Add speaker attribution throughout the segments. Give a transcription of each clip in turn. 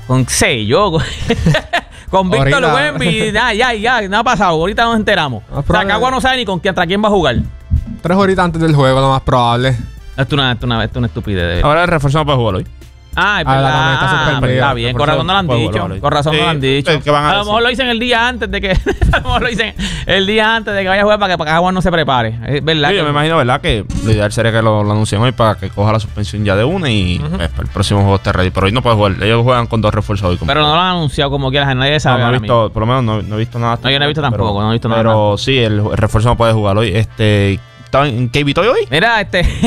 Speaker 1: Con sello. Con Víctor Wemby. Ya, no ha pasado. Ahorita nos enteramos. Sacagua no sabe ni contra quién va a jugar.
Speaker 2: 3 horitas antes del juego, lo más probable.
Speaker 1: Esto es una estupidez.
Speaker 3: Ahora el refuerzo no puede jugar hoy.
Speaker 1: Es verdad. Está bien, con razón no lo han dicho. Con razón no lo han dicho. A lo mejor lo dicen el día antes de que. A lo mejor lo dicen el día antes de que vaya a jugar para que Caguas no se prepare. Es verdad.
Speaker 3: Sí, yo me imagino, ¿verdad? Que lo ideal sería que lo anuncien hoy para que coja la suspensión ya de una y para el próximo juego esté ready. Pero hoy no puede jugar. Ellos juegan con 2 refuerzos hoy.
Speaker 1: Pero no lo han anunciado como quieras. Nadie sabe.
Speaker 3: No he visto, por lo menos no he visto nada.
Speaker 1: No, yo no he visto tampoco. No he visto nada.
Speaker 3: Pero sí, el refuerzo no puede jugar hoy. ¿Estaba en KB Toy hoy?
Speaker 1: Mira,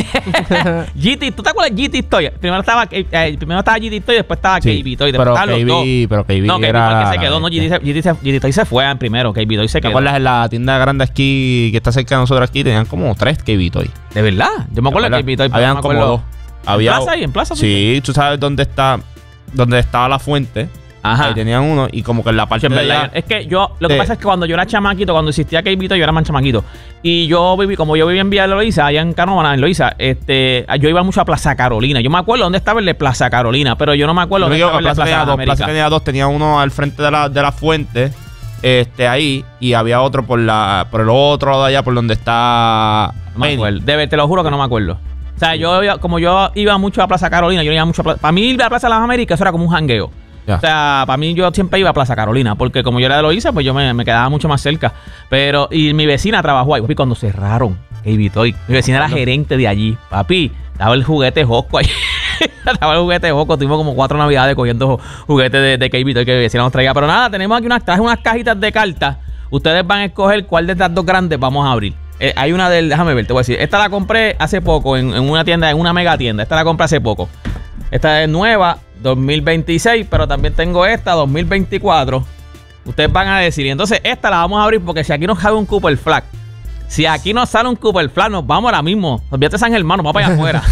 Speaker 1: GT, ¿tú te acuerdas de GT Toy? Primero estaba GT Toy, después estaba KB Toy.
Speaker 3: Pero KB
Speaker 1: no, KB
Speaker 3: era...
Speaker 1: fue el que se quedó, no, GT Toy se fue primero, KB Toy se quedó.
Speaker 3: ¿Te acuerdas en la tienda grande aquí que está cerca de nosotros aquí? Tenían como 3 KB Toy.
Speaker 1: ¿De verdad? Yo me acuerdo de KB Toy.
Speaker 3: Habían como 2.
Speaker 1: ¿En plaza?
Speaker 3: Sí, tú sabes dónde estaba la fuente.
Speaker 1: Ajá.
Speaker 3: Ahí tenían uno y como que en la parte de allá...
Speaker 1: Es que lo que pasa es que cuando yo era chamaquito, cuando existía KB Toy, yo era más chamaquito. Y como yo vivía en Villa de Loíza, allá en Canóvana, en Loíza, yo iba mucho a Plaza Carolina. Yo me acuerdo dónde estaba el de Plaza Carolina, pero yo no me acuerdo dónde estaba el de Plaza América.
Speaker 3: Plaza tenía 2, tenía uno al frente de la fuente, ahí, y había otro por el otro lado de allá, por donde está...
Speaker 1: No me acuerdo. Te lo juro que no me acuerdo. O sea, como yo iba mucho a Plaza Carolina, yo iba mucho a para mí ir a Plaza de las Américas, eso era como un jangueo. Ya. O sea, para mí yo siempre iba a Plaza Carolina, porque como yo era de Loíza, pues yo me quedaba mucho más cerca. Y mi vecina trabajó ahí, papi, cuando cerraron KB Toy. Mi vecina era gerente de allí, papi. Estaba el juguete Josco ahí. Estaba el juguete Josco. Tuvimos como 4 navidades cogiendo juguetes de KB Toy que mi vecina nos traía. Pero nada, tenemos aquí traje unas cajitas de cartas. Ustedes van a escoger cuál de estas 2 grandes vamos a abrir. Hay una déjame ver, te voy a decir. Esta la compré hace poco en una tienda, en una mega tienda. Esta la compré hace poco. Esta es nueva, 2026, pero también tengo esta, 2024. Ustedes van a decir. Y entonces esta la vamos a abrir porque si aquí nos sale un Cooper Flag, si aquí nos sale un Cooper Flag, nos vamos ahora mismo. Olvídate San Germán, nos vamos para allá afuera.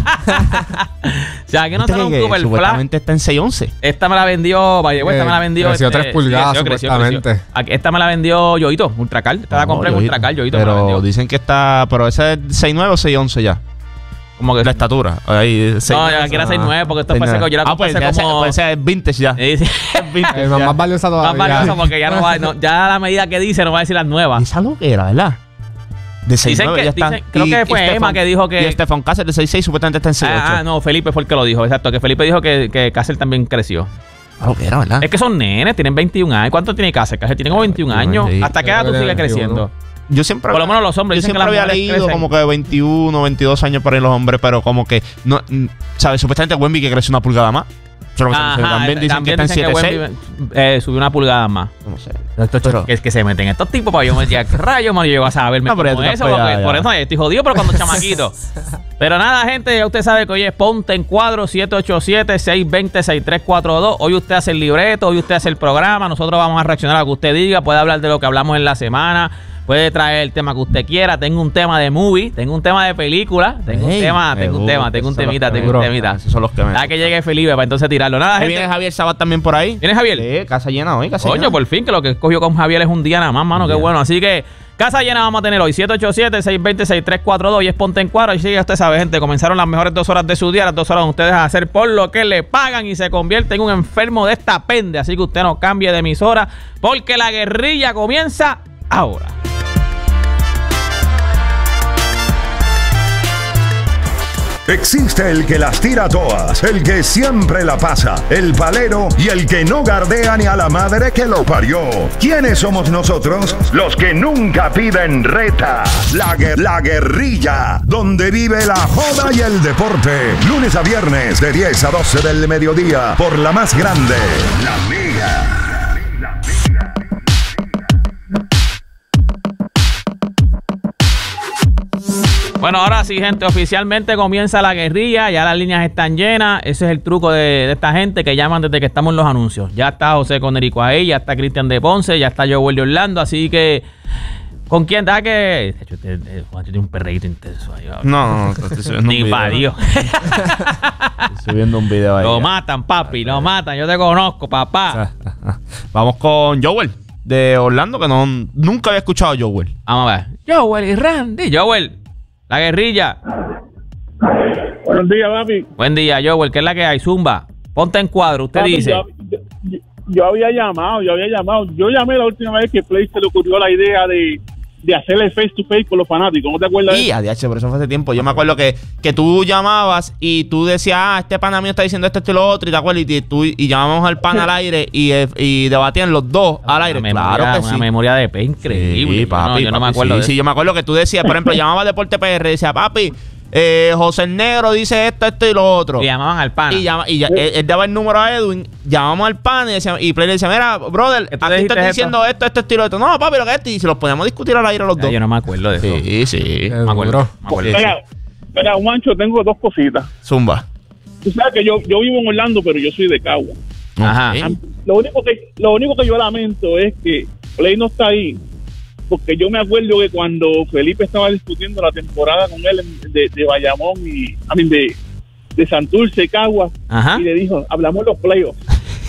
Speaker 1: Si aquí nos sale un Cooper Flag.
Speaker 3: Supuestamente está en 611.
Speaker 1: Esta me la vendió, esta me la vendió.
Speaker 2: Creció 3 pulgadas, supuestamente.
Speaker 1: Esta me la vendió Yoito, Ultracar. Esta la compré en Ultracar, Yoito.
Speaker 3: Pero dicen que está, pero ese es 6'9 o 6'11 ya. Como que la estatura. Ahí,
Speaker 1: no, ya quiero 6'9 porque esto parece que yo la compré como...
Speaker 3: Pues es vintage ya.
Speaker 1: Es
Speaker 2: vintage, más valiosa todavía.
Speaker 1: Más valiosa porque ya no va... ya la medida que dice no va a decir las nuevas.
Speaker 3: Esa lo que era, ¿verdad? De 6'9 ya está.
Speaker 1: Creo que fue Emma que dijo que...
Speaker 3: Y Stefan Cáceres de 6'6 supuestamente está en 6'8.
Speaker 1: No, Felipe fue el que lo dijo. Exacto, que Felipe dijo que Cáceres también creció.
Speaker 3: Lo que era, ¿verdad?
Speaker 1: Es que son nenes, tienen 21 años. ¿Cuánto tiene Cáceres? Cáceres tiene como 21 años. ¿Hasta qué edad tú sigues creciendo?
Speaker 3: Yo siempre,
Speaker 1: por lo menos los hombres,
Speaker 3: yo siempre había leído crecen como que 21, 22 años para los hombres, pero como que no, ¿sabes? Supuestamente Wemby que creció 1 pulgada más. También dicen que está en 7'6.
Speaker 1: Subió 1 pulgada más.
Speaker 3: No sé.
Speaker 1: Es que se meten estos tipos para yo me decía, ¿qué rayo me llevo a saberme por eso? Por eso estoy jodido, pero cuando chamaquito. Pero nada, gente, ya usted sabe que hoy es Ponte en Cuadro, 787-620-6342. Hoy usted hace el libreto, hoy usted hace el programa. Nosotros vamos a reaccionar a lo que usted diga. Puede hablar de lo que hablamos en la semana. Puede traer el tema que usted quiera. Tengo un tema de movie, tengo un tema de película, tengo un temita.
Speaker 3: Esos son los que me...
Speaker 1: Da que llegue Felipe para entonces tirarlo. Nada, gente.
Speaker 3: ¿Viene Javier Sabat también por ahí?
Speaker 1: ¿Viene Javier?
Speaker 3: Sí, casa llena hoy, casa llena.
Speaker 1: Coño, por fin, que lo que escogió con Javier es un día nada más, mano. Qué bueno. Así que casa llena vamos a tener hoy. 787-620-6342 y es Ponte en Cuadro. Y sí, ya usted sabe, gente, comenzaron las mejores 2 horas de su día. Las 2 horas donde ustedes a hacer por lo que le pagan y se convierte en un enfermo de esta pende. Así que usted no cambie de emisora porque la guerrilla comienza ahora.
Speaker 4: Existe el que las tira todas, el que siempre la pasa, el palero y el que no gardea ni a la madre que lo parió. ¿Quiénes somos nosotros? Los que nunca piden reta. La guerrilla, donde vive la joda y el deporte. Lunes a viernes de 10 a 12 del mediodía por la más grande, La Mega.
Speaker 1: Bueno, ahora sí, gente, oficialmente comienza la guerrilla, ya las líneas están llenas, ese es el truco de esta gente que llaman desde que estamos en los anuncios. Ya está José Conérico ahí, ya está Cristian de Ponce, ya está Joel de Orlando, así que... ¿Con quién da que...? Juan tiene un perreíto intenso ahí.
Speaker 3: No, estoy subiendo
Speaker 1: ni para Dios.
Speaker 3: Estoy viendo un video ahí.
Speaker 1: Lo matan, papi, lo matan, yo te conozco, papá.
Speaker 3: Vamos con Joel de Orlando, que nunca había escuchado a Joel.
Speaker 1: Vamos a ver. Joel y Randy. Joel. La guerrilla.
Speaker 5: Buenos días, papi.
Speaker 1: Buen día, Joel. ¿Qué es la que hay? Zumba. Ponte en Cuadro. Usted
Speaker 5: papi,
Speaker 1: dice.
Speaker 5: yo había llamado. Yo llamé la última vez que Play se le ocurrió la idea de hacerle face to face con los fanáticos. ¿No te acuerdas?
Speaker 3: Sí, ADH, pero eso fue hace tiempo. Yo me acuerdo que tú llamabas y tú decías, este pana mío está diciendo esto y lo otro, y te acuerdas, y llamábamos al pana al aire y debatían los dos al aire. Claro que sí.
Speaker 1: Una memoria de P increíble.
Speaker 3: Sí, papi,
Speaker 1: yo no me acuerdo.
Speaker 3: Sí, yo me acuerdo que tú decías, por ejemplo, llamaba a Deporte PR y decía, papi, José el Negro dice esto y lo otro.
Speaker 1: Y llamaban al pana.
Speaker 3: Y él daba el número a Edwin, llamamos al pana y Play le decía, mira, brother, aquí estás diciendo esto, estilo, esto. No, papi, lo que es esto. Y se los podíamos discutir al aire los dos.
Speaker 1: Yo no me acuerdo de eso.
Speaker 3: Sí.
Speaker 1: Me acuerdo.
Speaker 5: Mira, Juancho, tengo dos cositas.
Speaker 3: Zumba.
Speaker 5: Tú sabes que yo vivo en Orlando, pero yo soy de Cagua.
Speaker 1: Ajá.
Speaker 5: Lo único que yo lamento es que Play no está ahí. Porque yo me acuerdo que cuando Felipe estaba discutiendo la temporada con él de Bayamón de Santurce y Cagua, y le dijo, hablamos de los playoffs.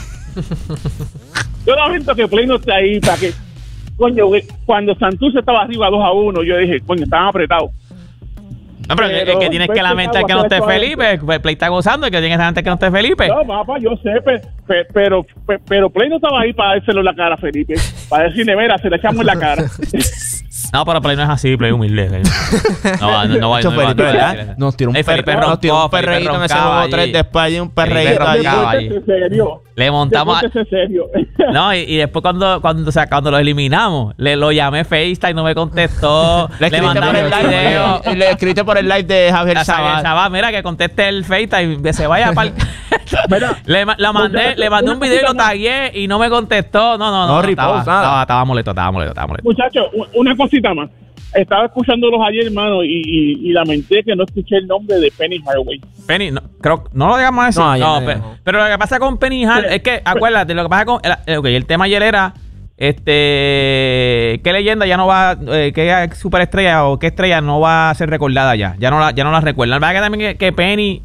Speaker 5: Yo lamento que Play no esté ahí para que, coño, cuando Santurce estaba arriba 2-1, yo dije, coño, estaban apretados.
Speaker 1: No, pero es que tienes que lamentar que no esté Felipe. Play está gozando y que tienes que lamentar que no esté Felipe.
Speaker 5: No, papá, yo sé, pero Play no estaba ahí para dárselo en la cara a Felipe. Para decirle, mira, se le echamos en la cara.
Speaker 1: No, pero Play no es así, Play humilde. No va
Speaker 3: ¿verdad? Nos tiró un perreíto en ese juego 3, después hay un perreíto allí.
Speaker 1: Le montamos. No, y después cuando lo eliminamos, lo llamé FaceTime y no me contestó. Le mandamos el video.
Speaker 3: Le escribiste por el live de Javier Sabá.
Speaker 1: Mira, que conteste el FaceTime, que se vaya para le mandé un video y lo tagué y no me contestó. No, estaba molesto.
Speaker 5: Muchachos, una cosita más. Estaba escuchándolos ayer, hermano, y lamenté que no escuché el nombre de Penny Hardaway.
Speaker 1: Penny, no lo digamos así. Pero lo que pasa con Penny Hardaway es que, acuérdate, lo que pasa con el tema ayer era qué leyenda ya no va, qué superestrella o qué estrella no va a ser recordada ya no la recuerdan. La verdad que también que Penny,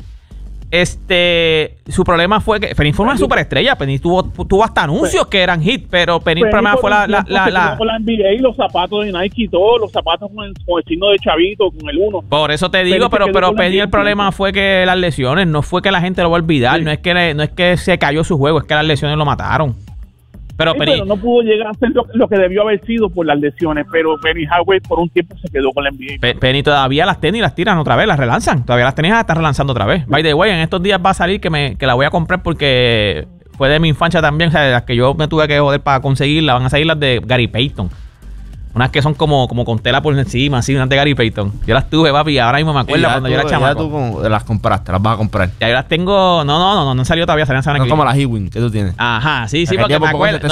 Speaker 1: su problema fue que Penny fue una superestrella. Penny tuvo hasta anuncios que eran hit, pero Penny el problema fue la
Speaker 5: NBA y los zapatos de Nike y todos los zapatos con el signo de chavito, con el 1.
Speaker 1: Por eso te digo, pero Penny el problema fue que las lesiones, no fue que la gente lo va a olvidar, no es que se cayó su juego, es que las lesiones lo mataron. Pero
Speaker 5: no pudo llegar a ser lo que debió haber sido por las lesiones. Pero Penny Hardaway por un tiempo se quedó con la NBA.
Speaker 1: Penny todavía las tenis las tiran otra vez, las relanzan. Todavía las tenis las están relanzando otra vez. By the way, en estos días va a salir que la voy a comprar porque fue de mi infancia también. O sea, las que yo me tuve que joder para conseguirlas. Van a salir las de Gary Payton. Unas que son como con tela por encima, así, unas de Gary Payton. Yo las tuve, papi, ahora mismo me acuerdo cuando yo era chamaco.
Speaker 3: Ya tú las compraste, las vas a comprar.
Speaker 1: Ya yo las tengo. No han salido todavía, salían
Speaker 3: no como las Ewing que tú tienes.
Speaker 1: Ajá, sí, porque me acuerdo.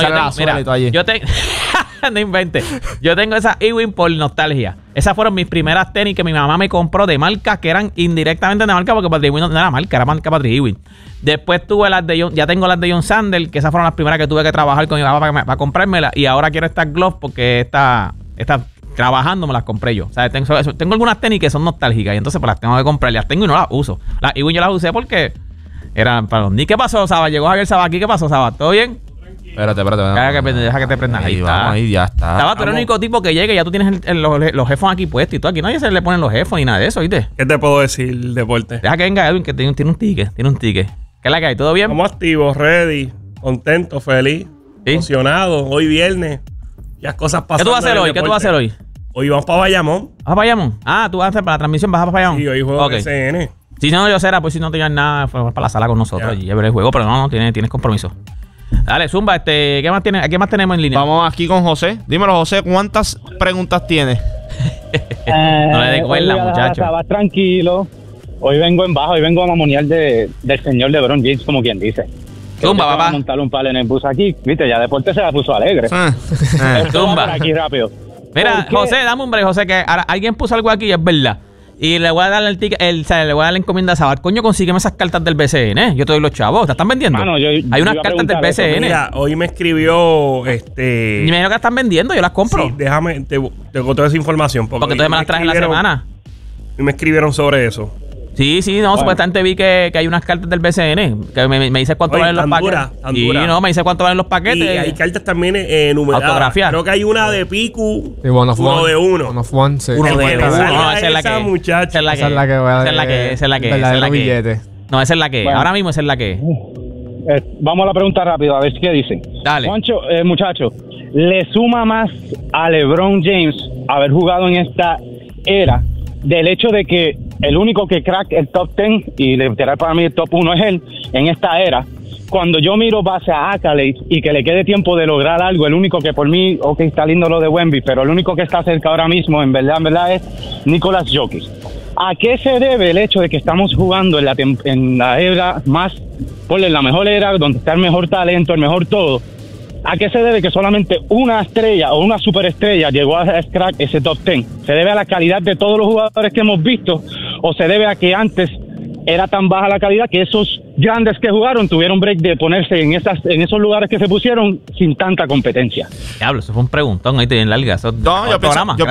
Speaker 1: No inventes. Yo tengo esas Ewing por nostalgia. Esas fueron mis primeras tenis que mi mamá me compró de marca que eran indirectamente de marca porque Patrick Ewing no era marca, era marca Patrick Ewing. Después tuve las de ya tengo las de John Sandel, que esas fueron las primeras que tuve que trabajar con mi papá para comprármelas. Y ahora quiero estas gloves porque esta trabajando me las compré yo. O sea, tengo algunas tenis que son nostálgicas y entonces pues las tengo que comprar. Las tengo y no las uso. Las Ewing yo las usé porque eran para los ni. ¿Qué pasó, Saba? Llegó Javier Saba aquí. ¿Qué pasó, Saba? ¿Todo bien?
Speaker 3: Espérate.
Speaker 1: Deja que te prendas. Ahí está.
Speaker 3: Ahí ya está.
Speaker 1: Saba, tú eres el único tipo que llega y ya tú tienes los headphones aquí puestos y todo. Aquí nadie se le ponen los headphones ni nada de eso, ¿viste?
Speaker 6: ¿Qué te puedo decir, deporte?
Speaker 1: Deja que venga Edwin, que tiene un ticket. ¿Qué es la que hay? ¿Todo bien?
Speaker 6: Estamos activos, ready, contentos, feliz, emocionados. Hoy viernes. Ya cosas pasan.
Speaker 1: ¿Qué tú vas a hacer hoy?
Speaker 6: Hoy vamos para Bayamón.
Speaker 1: ¿Vas para Bayamón? Tú vas a hacer para la transmisión, vas para Bayamón.
Speaker 6: Sí, hoy juego SN.
Speaker 1: Si no, yo será, pues si no tenías nada, pues para la sala con nosotros y ya ver el juego, pero no, tienes compromiso. Dale, Zumba, ¿qué más tenemos en línea?
Speaker 3: Vamos aquí con José. Dímelo, José, ¿cuántas preguntas tienes?
Speaker 1: No le des cuerda, muchacho.
Speaker 7: Estaba tranquilo. Hoy vengo en bajo, hoy vengo a mamonear del señor LeBron James, como quien dice.
Speaker 1: Zumba, papá.
Speaker 7: A montar un palo en el bus aquí, viste, ya Deporte se la puso alegre.
Speaker 1: Zumba.
Speaker 7: Aquí rápido.
Speaker 1: Mira, José, dame un break, José, que alguien puso algo aquí y es verdad. Y le voy a dar el ticket, le voy a dar la encomienda a Sabar. Coño, consígueme esas cartas del BCN. Yo te doy los chavos. ¿Te están vendiendo? Hay unas cartas del BCN.
Speaker 6: Mira, hoy me escribió
Speaker 1: Y me dijeron que las están vendiendo, yo las compro.
Speaker 6: Sí, déjame, te conto esa información.
Speaker 1: Porque entonces me las traje en la semana.
Speaker 6: Y me escribieron sobre eso.
Speaker 1: Sí, supuestamente vi que hay unas cartas del BCN. Que me dice cuánto valen los paquetes. Me dice cuánto valen los paquetes. Y
Speaker 6: hay cartas también numeradas.
Speaker 1: Autografía.
Speaker 6: Creo que hay una de Piku.
Speaker 2: Y uno de
Speaker 6: uno.
Speaker 2: One of one, sí.
Speaker 1: Uno de uno.
Speaker 6: No, esa es la que. Muchacha.
Speaker 2: Esa es la que voy a
Speaker 1: Esa es la que.
Speaker 2: billete.
Speaker 1: No, esa es la que. Ahora mismo esa es la que.
Speaker 7: Vamos a la pregunta rápido, a ver qué dicen.
Speaker 1: Dale.
Speaker 7: Juancho, muchacho, ¿le suma más a LeBron James haber jugado en esta era del hecho de que el único que crack el top 10 y literal para mí el top 1 es él en esta era? Cuando yo miro base a accolades y que le quede tiempo de lograr algo, el único que por mí, ok, está lindo lo de Wemby, pero el único que está cerca ahora mismo, en verdad es Nicolas Jokic. ¿A qué se debe el hecho de que estamos jugando en la era más, ponle la mejor era, donde está el mejor talento, el mejor todo? ¿A qué se debe que solamente una estrella o una superestrella llegó a crack ese top 10? ¿Se debe a la calidad de todos los jugadores que hemos visto o se debe a que antes era tan baja la calidad que esos grandes que jugaron tuvieron break de ponerse en esos lugares que se pusieron sin tanta competencia?
Speaker 1: Diablo, eso fue un preguntón ahí te en larga. Eso,
Speaker 3: No, yo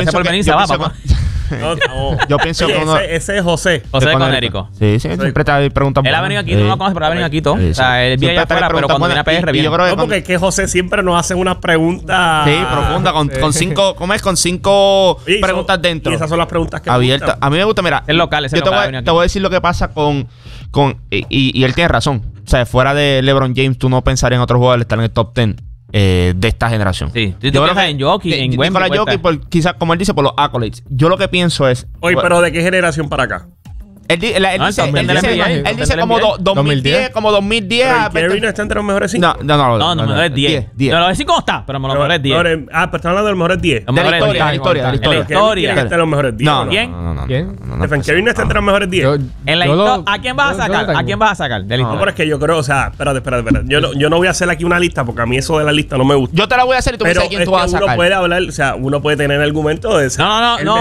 Speaker 3: pienso que
Speaker 6: ese es José.
Speaker 1: José de Conérico.
Speaker 3: Sí, siempre te preguntan.
Speaker 1: Él ha venido aquí, no lo conoce, pero ha venido aquí todo. O sea, él vive allá afuera, pero cuando viene a PR viene.
Speaker 6: No, porque es que José siempre nos hace unas preguntas.
Speaker 3: Sí, profunda, con cinco, ¿cómo es? Con 5 preguntas dentro.
Speaker 6: Y esas son las preguntas que
Speaker 3: abiertas. A mí me gusta, mira.
Speaker 1: Es local,
Speaker 3: yo te voy a decir lo que pasa y él tiene razón. O sea, fuera de LeBron James, tú no pensarías en otros jugadores estar en el top 10. De esta generación.
Speaker 1: Sí, tú piensas en Jokic, en Wemby.
Speaker 3: Nicolas Jokic, quizás, como él dice, por los accolades. Yo lo que pienso es...
Speaker 6: Oye, pero ¿de qué generación para acá?
Speaker 3: Él dice como 2010, como 2010.
Speaker 6: ¿Kerry no está entre los mejores 5?
Speaker 1: No, mejores 10. No, los 5 no está, pero los mejores 10.
Speaker 6: Pero están hablando de los mejores 10.
Speaker 3: De la historia.
Speaker 6: ¿Quién está en los mejores 10?
Speaker 1: ¿Quién?
Speaker 6: Stephen Curry no está entre los mejores 10.
Speaker 1: ¿A quién vas a sacar? ¿A quién vas a sacar?
Speaker 6: No, pero es que yo creo, o sea, espérate. Yo no voy a hacer aquí una lista porque a mí eso de la lista no me gusta.
Speaker 3: Yo te la voy a hacer y tú me dices quién tú vas a sacar.
Speaker 6: Uno puede hablar, o sea, uno puede tener argumentos de eso.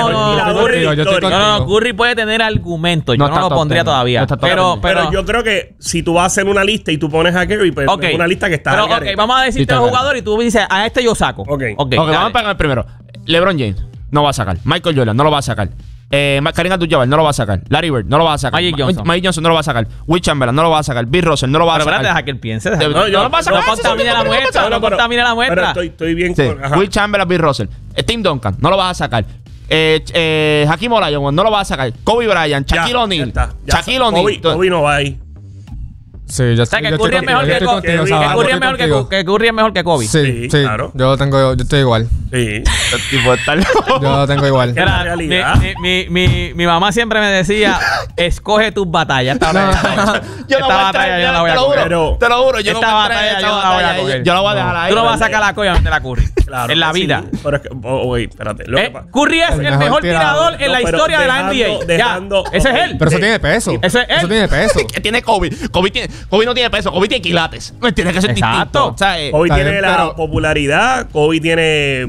Speaker 1: No, Curry puede tener argumentos. Yo no lo pondría todavía.
Speaker 6: Pero yo creo que si tú vas a hacer una lista y tú pones a Curry, pues es una lista que está.
Speaker 1: Pero vamos a decirte los jugadores y tú dices, a este yo saco.
Speaker 3: Vamos a pagar el primero. LeBron James no va a sacar. Michael Jordan no lo va a sacar. Kareem Abdul-Jabbar no lo va a sacar. Larry Bird no lo va a sacar.
Speaker 1: Magic
Speaker 3: Johnson no lo va a sacar. Will Chamberlain no lo va a sacar. Bill Russell no lo va a sacar.
Speaker 1: Pero deja que él piense.
Speaker 3: No lo va a sacar.
Speaker 1: No contamine la muestra. No contamine la muestra.
Speaker 6: Pero estoy bien
Speaker 3: con... Will Chamberlain, Bill Russell. Tim Duncan no lo vas a sacar. Hakeem Olajuwon no lo va a sacar. Kobe Bryant, Shaquille O'Neal.
Speaker 6: Kobe no va ahí.
Speaker 2: Sí, yo sé
Speaker 1: que Curry es mejor que Kobe. Que Curry es mejor que Kobe.
Speaker 2: Sí, claro. Yo estoy igual.
Speaker 6: Sí.
Speaker 2: Yo lo tengo igual.
Speaker 1: Mi mamá siempre me decía, escoge tus batallas. Esta batalla yo no la voy a coger.
Speaker 3: Te lo juro, yo no voy a
Speaker 1: coger.
Speaker 3: Yo la voy a dejar ahí.
Speaker 1: Tú no vas a sacar la colla de la Curry. En la vida.
Speaker 6: Pero es que, oye, espérate.
Speaker 1: Curry es el mejor tirador en la historia de la NBA. Ese es él.
Speaker 2: Pero eso tiene peso.
Speaker 1: Ese es él.
Speaker 2: Eso tiene peso.
Speaker 3: Que tiene Kobe. Kobe no tiene peso. Kobe tiene quilates. Tiene que ser distinto.
Speaker 6: Kobe tiene la popularidad. Kobe tiene...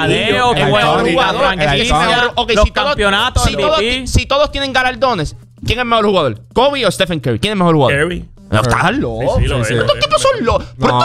Speaker 1: Los campeonatos,
Speaker 3: si todos tienen galardones, ¿quién es el mejor jugador? ¿Kobe o Stephen Curry? ¿Quién es el mejor jugador?
Speaker 6: Curry.
Speaker 3: No, estás loco. Estos tipos son locos. Pero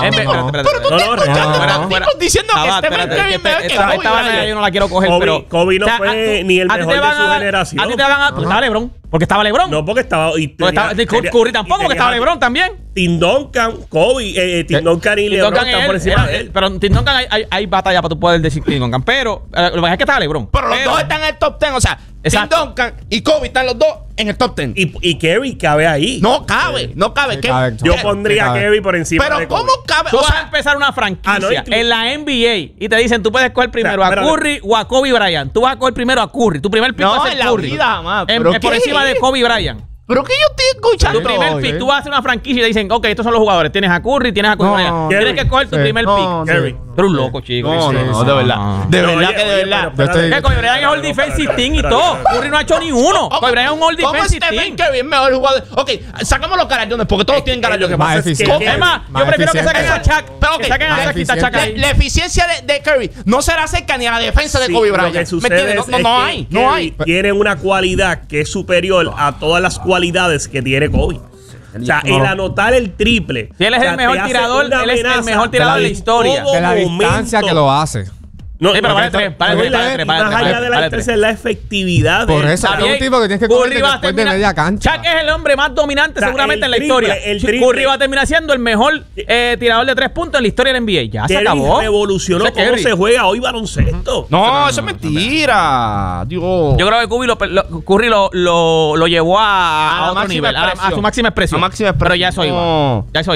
Speaker 3: tú diciendo que Stephen Curry es mejor que Kobe.
Speaker 1: Esta batalla yo no la quiero coger, pero...
Speaker 6: Kobe no fue ni el mejor de su generación.
Speaker 1: A ti te van a... Estaba LeBron. Porque estaba LeBron.
Speaker 6: No, porque estaba...
Speaker 1: Curry tampoco, porque estaba LeBron también.
Speaker 6: Tim Duncan, Kobe, Tim Duncan y LeBron están por encima de él.
Speaker 1: Pero Tim Duncan hay batalla para tú poder decir Tim Duncan. Pero lo que pasa es que estaba LeBron.
Speaker 3: Pero los dos están en el top 10. O sea, Tim Duncan y Kobe están los dos en el top 10.
Speaker 6: Y Curry cabe ahí.
Speaker 3: No cabe.
Speaker 6: Yo pondría a Curry por encima de Kobe.
Speaker 3: Pero ¿cómo cabe?
Speaker 1: Tú vas a empezar una franquicia en la NBA y te dicen, tú puedes coger primero a Curry o a Kobe Bryant. Tú vas a coger primero a Curry. Tu primer pick va a ser Curry.
Speaker 3: No, en la vida jamás.
Speaker 1: Por encima de Kobe Bryant.
Speaker 3: ¿Pero qué yo estoy escuchando?
Speaker 1: Tu primer pick, tú vas a hacer una franquicia y te dicen, ok, estos son los jugadores. Tienes a Curry, tienes a Kobe Bryant. Tienes que coger tu primer pick.
Speaker 6: Curry.
Speaker 1: Tú eres un loco, chico.
Speaker 3: No, de verdad. De verdad.
Speaker 1: Kobe Bryant es All Defensive Team y todo. Curry no ha hecho ni uno. Kobe Bryant es un All Defensive Team.
Speaker 3: Curry es mejor jugador. Ok, sacamos los galardones porque todos tienen galardones.
Speaker 1: Es más, yo prefiero que saquen a Shaq. Que saquen a Shaq y está Shaq ahí.
Speaker 3: La eficiencia de Curry no será cerca ni a la defensa de Kobe Bryant.
Speaker 6: ¿Me entiendes? No hay. Tiene una cualidad que es superior a todas las cualidades que tiene Kobe. O sea, el anotar el triple.
Speaker 1: Si él es el mejor tirador, él es el mejor tirador de la historia.
Speaker 2: De la distancia que lo hace.
Speaker 1: No, pero vale tres.
Speaker 6: Más allá de la distancia es la efectividad.
Speaker 2: Por eso, es un tipo que tienes que correr después de media cancha.
Speaker 1: Shaq es el hombre más dominante seguramente en la historia. Curry va a terminar siendo el mejor tirador de 3 puntos en la historia del NBA. Ya se acabó.
Speaker 6: Revolucionó cómo se juega hoy baloncesto.
Speaker 3: No, eso es mentira. Digo,
Speaker 1: yo creo que Curry lo llevó a otro nivel, a su máxima expresión. Pero ya eso iba.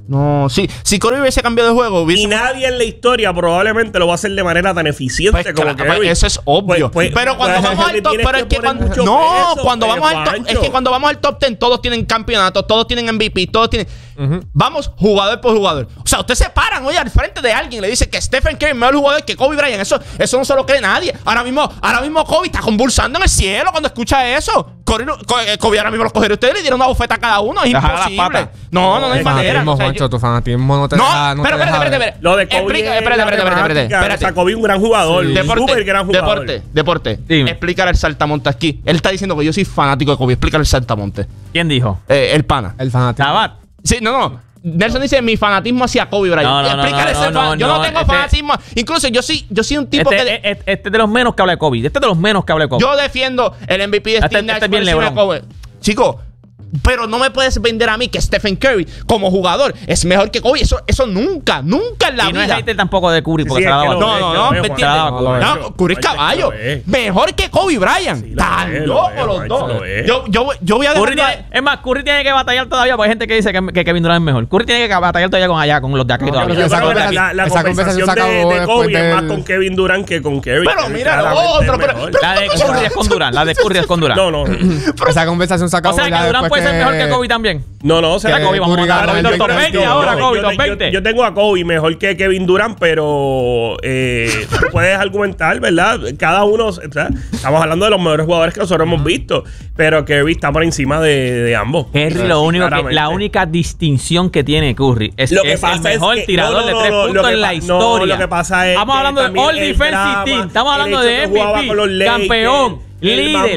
Speaker 3: No, sí. Si Kobe hubiese cambiado de juego,
Speaker 6: y nadie en la historia probablemente lo va a hacer de manera tan eficiente
Speaker 3: pues,
Speaker 6: como
Speaker 3: claro,
Speaker 6: Kobe.
Speaker 3: Eso es obvio. Pero cuando vamos al top, pero es que cuando vamos al top, es que cuando vamos al top 10, todos tienen campeonatos, todos tienen MVP, todos tienen. Vamos jugador por jugador. O sea, ustedes se paran hoy al frente de alguien y le dicen que Stephen Curry es mejor jugador que Kobe Bryant. Eso no se lo cree nadie. Ahora mismo Kobe está convulsando en el cielo cuando escucha eso. Kobe ahora mismo los cogería ustedes y le dieron una bofeta a cada uno. Es imposible. No hay manera.
Speaker 2: Tu fanatismo no te deja.
Speaker 3: No, pero espérate.
Speaker 6: Lo de Kobe.
Speaker 3: Espérate.
Speaker 6: O sea, Kobe un gran jugador.
Speaker 3: Sí.
Speaker 6: Súper gran jugador.
Speaker 3: Deporte. Explícale el saltamonte aquí. Él está diciendo que yo soy fanático de Kobe. Explícale el saltamonte.
Speaker 1: ¿Quién dijo?
Speaker 3: El pana.
Speaker 2: El fanatismo.
Speaker 1: Tabat.
Speaker 3: Sí, no. Nelson dice mi fanatismo hacia Kobe Bryant. Explícale ese fan. Yo no tengo fanatismo. Incluso yo soy un tipo que.
Speaker 1: Este es de los menos que habla de Kobe.
Speaker 3: Yo defiendo el MVP de Steve Nash por encima de Kobe. Chico, pero no me puedes vender a mí que Stephen Curry como jugador es mejor que Kobe. Eso nunca en la vida.
Speaker 1: Y no es hater tampoco de Curry porque se la daba.
Speaker 3: No, ¿me entiendes? No, Curry es caballo. Mejor que Kobe Bryant. Tan loco los dos. Yo voy a
Speaker 1: defender. Es más, Curry tiene que batallar todavía porque hay gente que dice que Kevin Durant es mejor. Curry tiene que batallar todavía con los de aquí todavía.
Speaker 6: La conversación de Kobe es más con Kevin Durant que con Curry.
Speaker 3: Pero mira lo otro.
Speaker 1: La de Curry es con Durant.
Speaker 6: No.
Speaker 2: Esa conversación se acabó.
Speaker 1: O sea, que Durant puede ser mejor que Kobe también.
Speaker 6: No,
Speaker 1: será Kobe. Vamos a dar top 20 ahora, Kobe, top 20.
Speaker 6: Yo tengo a Kobe mejor que Kevin Durant, pero puedes argumentar, ¿verdad? Cada uno, o sea, estamos hablando de los mejores jugadores que nosotros hemos visto, pero Curry está por encima de ambos.
Speaker 1: Curry, la única distinción que tiene Curry es que es el mejor tirador de 3 puntos en la historia.
Speaker 6: Lo que pasa es
Speaker 1: estamos hablando de All Defensive Team, estamos hablando de MVP, campeón. Líder.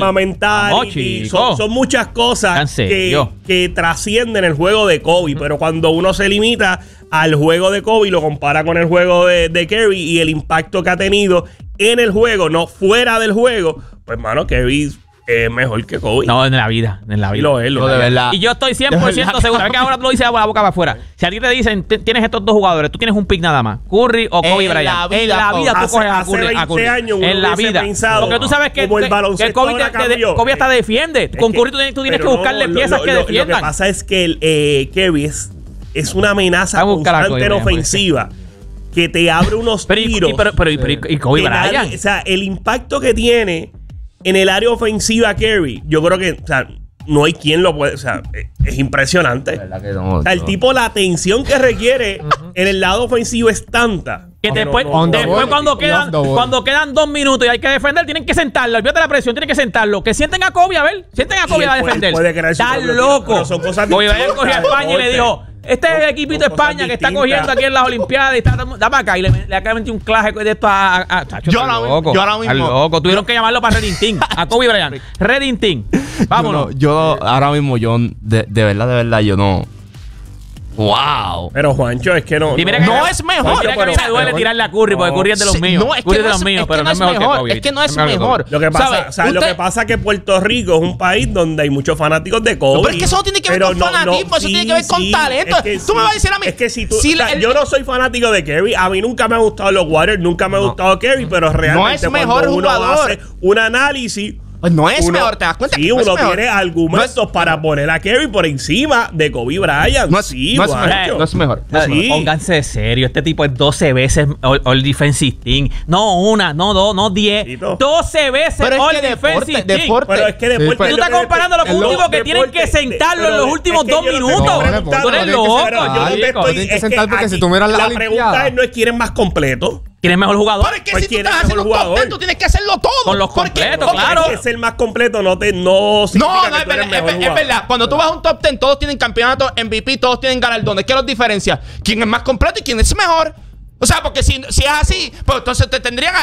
Speaker 6: Son muchas cosas que trascienden el juego de Kobe. Pero cuando uno se limita al juego de Kobe y lo compara con el juego de Curry y el impacto que ha tenido en el juego, no fuera del juego, pues, mano, Curry es mejor que Kobe.
Speaker 1: No, en la vida.
Speaker 6: Lo es,
Speaker 3: de verdad.
Speaker 1: Y yo estoy 100% seguro. Es que ahora tú lo dices a la boca para afuera. Si a ti te dicen, tienes estos dos jugadores, tú tienes un pick nada más, Curry o Kobe Bryant. En la vida tú coges a Curry.
Speaker 6: En la vida.
Speaker 1: Porque tú sabes que Kobe hasta defiende. Con Curry tú tienes que buscarle piezas que defiendan.
Speaker 6: Lo que pasa es que Curry es una amenaza constante en ofensiva que te abre unos tiros.
Speaker 1: Pero ¿y Kobe Bryant?
Speaker 6: O sea, el impacto que tiene en el área ofensiva Curry, yo creo que, o sea, no hay quien lo puede, o sea, es impresionante. O sea, el tipo, la atención que requiere en el lado ofensivo es tanta.
Speaker 1: Que después cuando quedan 2 minutos y hay que defender, tienen que sentarlo. Olvídate la presión, tienen que sentarlo. Que sienten a Kobe, a ver. Sienten a Kobe a defender.
Speaker 6: Está
Speaker 1: loco. Kobe Bryant cogió a España y le dijo: este es el equipito de España que está cogiendo aquí en las Olimpiadas y está dame acá y le acaba de meter un claje de esto a
Speaker 3: yo ahora mismo
Speaker 1: loco. Tuvieron que llamarlo para Redding Team, a Kobe Bryant. Redding Team. Vámonos.
Speaker 3: Yo ahora mismo de verdad yo no. Wow.
Speaker 6: Pero Juancho, es que no
Speaker 3: es mejor.
Speaker 1: Mira que a mí me duele tirarle a Curry porque Curry es de los míos. Curry es de los míos, pero no es mejor que Kobe.
Speaker 3: Es que no es mejor.
Speaker 6: Lo que pasa es que Puerto Rico es un país donde hay muchos fanáticos de Kobe.
Speaker 3: Pero es que eso no tiene que ver con fanatismo, eso tiene que ver con talento. Tú me vas a decir a mí.
Speaker 6: Es que si tú. Yo no soy fanático de Curry. A mí nunca me han gustado los Warriors, nunca me ha gustado Curry, pero realmente
Speaker 3: cuando uno
Speaker 6: hace un análisis.
Speaker 3: Pues no es mejor, ¿te das cuenta?
Speaker 6: Sí, uno tiene argumentos para poner a Curry por encima de Kobe Bryant. No
Speaker 3: es mejor.
Speaker 1: Pónganse serio. Este tipo es 12 veces All Defensive Team. No una, no dos, no 10. 12 veces All Defensive Team.
Speaker 6: Pero es que deporte.
Speaker 1: Tú estás comparándolo con un tipo que tienen que sentarlo en los últimos 2 minutos. Tú eres loco.
Speaker 2: Tienes que sentar porque si tú miras la
Speaker 6: pregunta no es quién es más completo.
Speaker 1: ¿Quién es mejor jugador?
Speaker 3: Pero es que si tú estás haciendo un top 10, tú tienes que hacerlo todo.
Speaker 1: Con los completos, claro.
Speaker 6: Es el más completo, no significa que tú eres mejor jugador.
Speaker 3: Es verdad. Cuando tú vas a un top 10, todos tienen campeonatos, MVP, todos tienen galardones. ¿Qué los diferencia? ¿Quién es más completo y quién es mejor? O sea, porque si es así, pues entonces te tendrían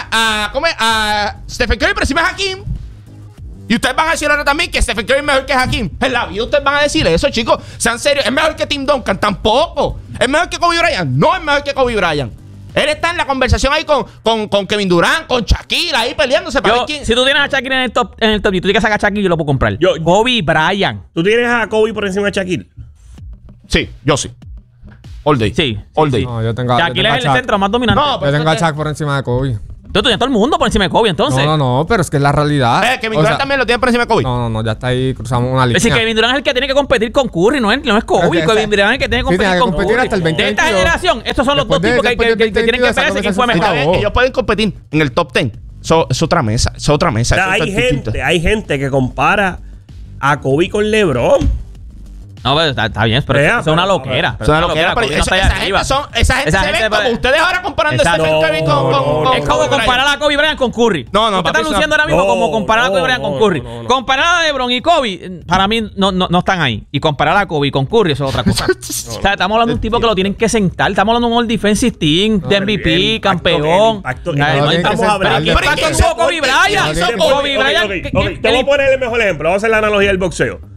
Speaker 3: a Stephen Curry por encima de Hakeem. Y ustedes van a decir ahora también que Stephen Curry es mejor que Hakeem. En la vida ustedes van a decir eso, chicos. Sean serios. ¿Es mejor que Tim Duncan? Tampoco. ¿Es mejor que Kobe Bryant? No es mejor que Kobe Bryant. Él está en la conversación ahí con Kevin Durant, con Shakira, ahí peleándose para ver quién.
Speaker 1: Si tú tienes a Shakira en el top y tú tienes que sacar a Shakira, yo lo puedo comprar. Kobe Bryant.
Speaker 6: ¿Tú tienes a Kobe por encima de Shakira?
Speaker 3: Sí, yo sí. All day.
Speaker 1: Sí.
Speaker 3: All day.
Speaker 2: No, yo tengo
Speaker 1: Shakira es el centro más dominante.
Speaker 2: No, yo tengo a Shaq por encima de Kobe.
Speaker 1: Tú tienes todo el mundo por encima de Kobe, entonces.
Speaker 2: No, pero es que es la realidad.
Speaker 3: Kevin Durant también lo tiene por encima de Kobe.
Speaker 2: No, ya está ahí, cruzamos una línea.
Speaker 1: Es decir, Kevin Durant es el que tiene que competir con Curry, no es Kobe. Kevin Durant es el que tiene que competir con Curry.
Speaker 2: Hasta el 20,
Speaker 1: de esta generación, estos son los dos tipos que tienen que pelearse quién fue mejor.
Speaker 3: Ellos pueden competir en el top 10. Es otra mesa. Es otra mesa.
Speaker 6: Hay gente que compara a Kobe con LeBron.
Speaker 1: No, pero está bien, pero es una loquera.
Speaker 3: Es una loquera. Esa gente se ve como ustedes ahora comparando a Stephen Curry con
Speaker 1: es como comparar a Kobe Bryant con Curry.
Speaker 3: No.
Speaker 1: Están luciendo ahora mismo como comparar a Kobe Bryant con Curry. Comparar a LeBron y Kobe, para mí no están ahí. Y comparar a Kobe con Curry, eso es otra cosa. O sea, estamos hablando de un tipo que lo tienen que sentar. Estamos hablando de un All-Defensive Team, de MVP, campeón.
Speaker 6: No estamos hablando.
Speaker 1: ¿Qué impacto tuvo Kobe Bryant?
Speaker 6: Kobe Bryant. Te voy a poner el mejor ejemplo. Vamos a hacer la analogía del boxeo.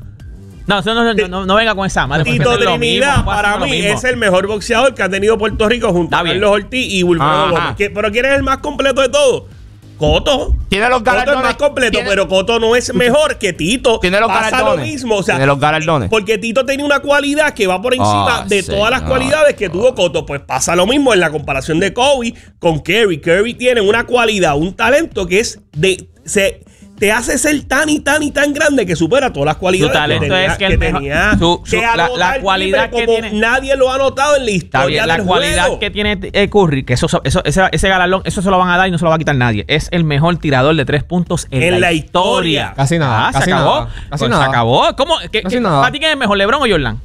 Speaker 1: No venga con esa madre.
Speaker 6: Tito Trinidad, para mí, es el mejor boxeador que ha tenido Puerto Rico junto a Carlos Ortiz y Wilfredo Gómez. Pero ¿quién es el más completo de todos? Cotto.
Speaker 3: Tiene los galardones.
Speaker 6: Cotto es más completo, pero Cotto no es mejor que Tito.
Speaker 3: Tiene los
Speaker 6: galardones. Pasa lo mismo. O sea,
Speaker 3: tiene los galardones.
Speaker 6: Porque Tito tenía una cualidad que va por encima de todas las cualidades que tuvo Cotto. Pues pasa lo mismo en la comparación de Kobe con Curry. Curry tiene una cualidad, un talento que es te hace ser tan grande que supera todas las cualidades.
Speaker 1: Su talento es que el mejor, la cualidad que tiene.
Speaker 6: Nadie lo ha notado en la historia del juego. La cualidad
Speaker 1: que tiene Curry, que ese galardón, eso se lo van a dar y no se lo va a quitar nadie. Es el mejor tirador de 3 puntos en la historia.
Speaker 2: Casi nada.
Speaker 1: Se acabó. Se acabó. ¿Cómo? ¿Para ti quién es mejor, LeBron o Jordan?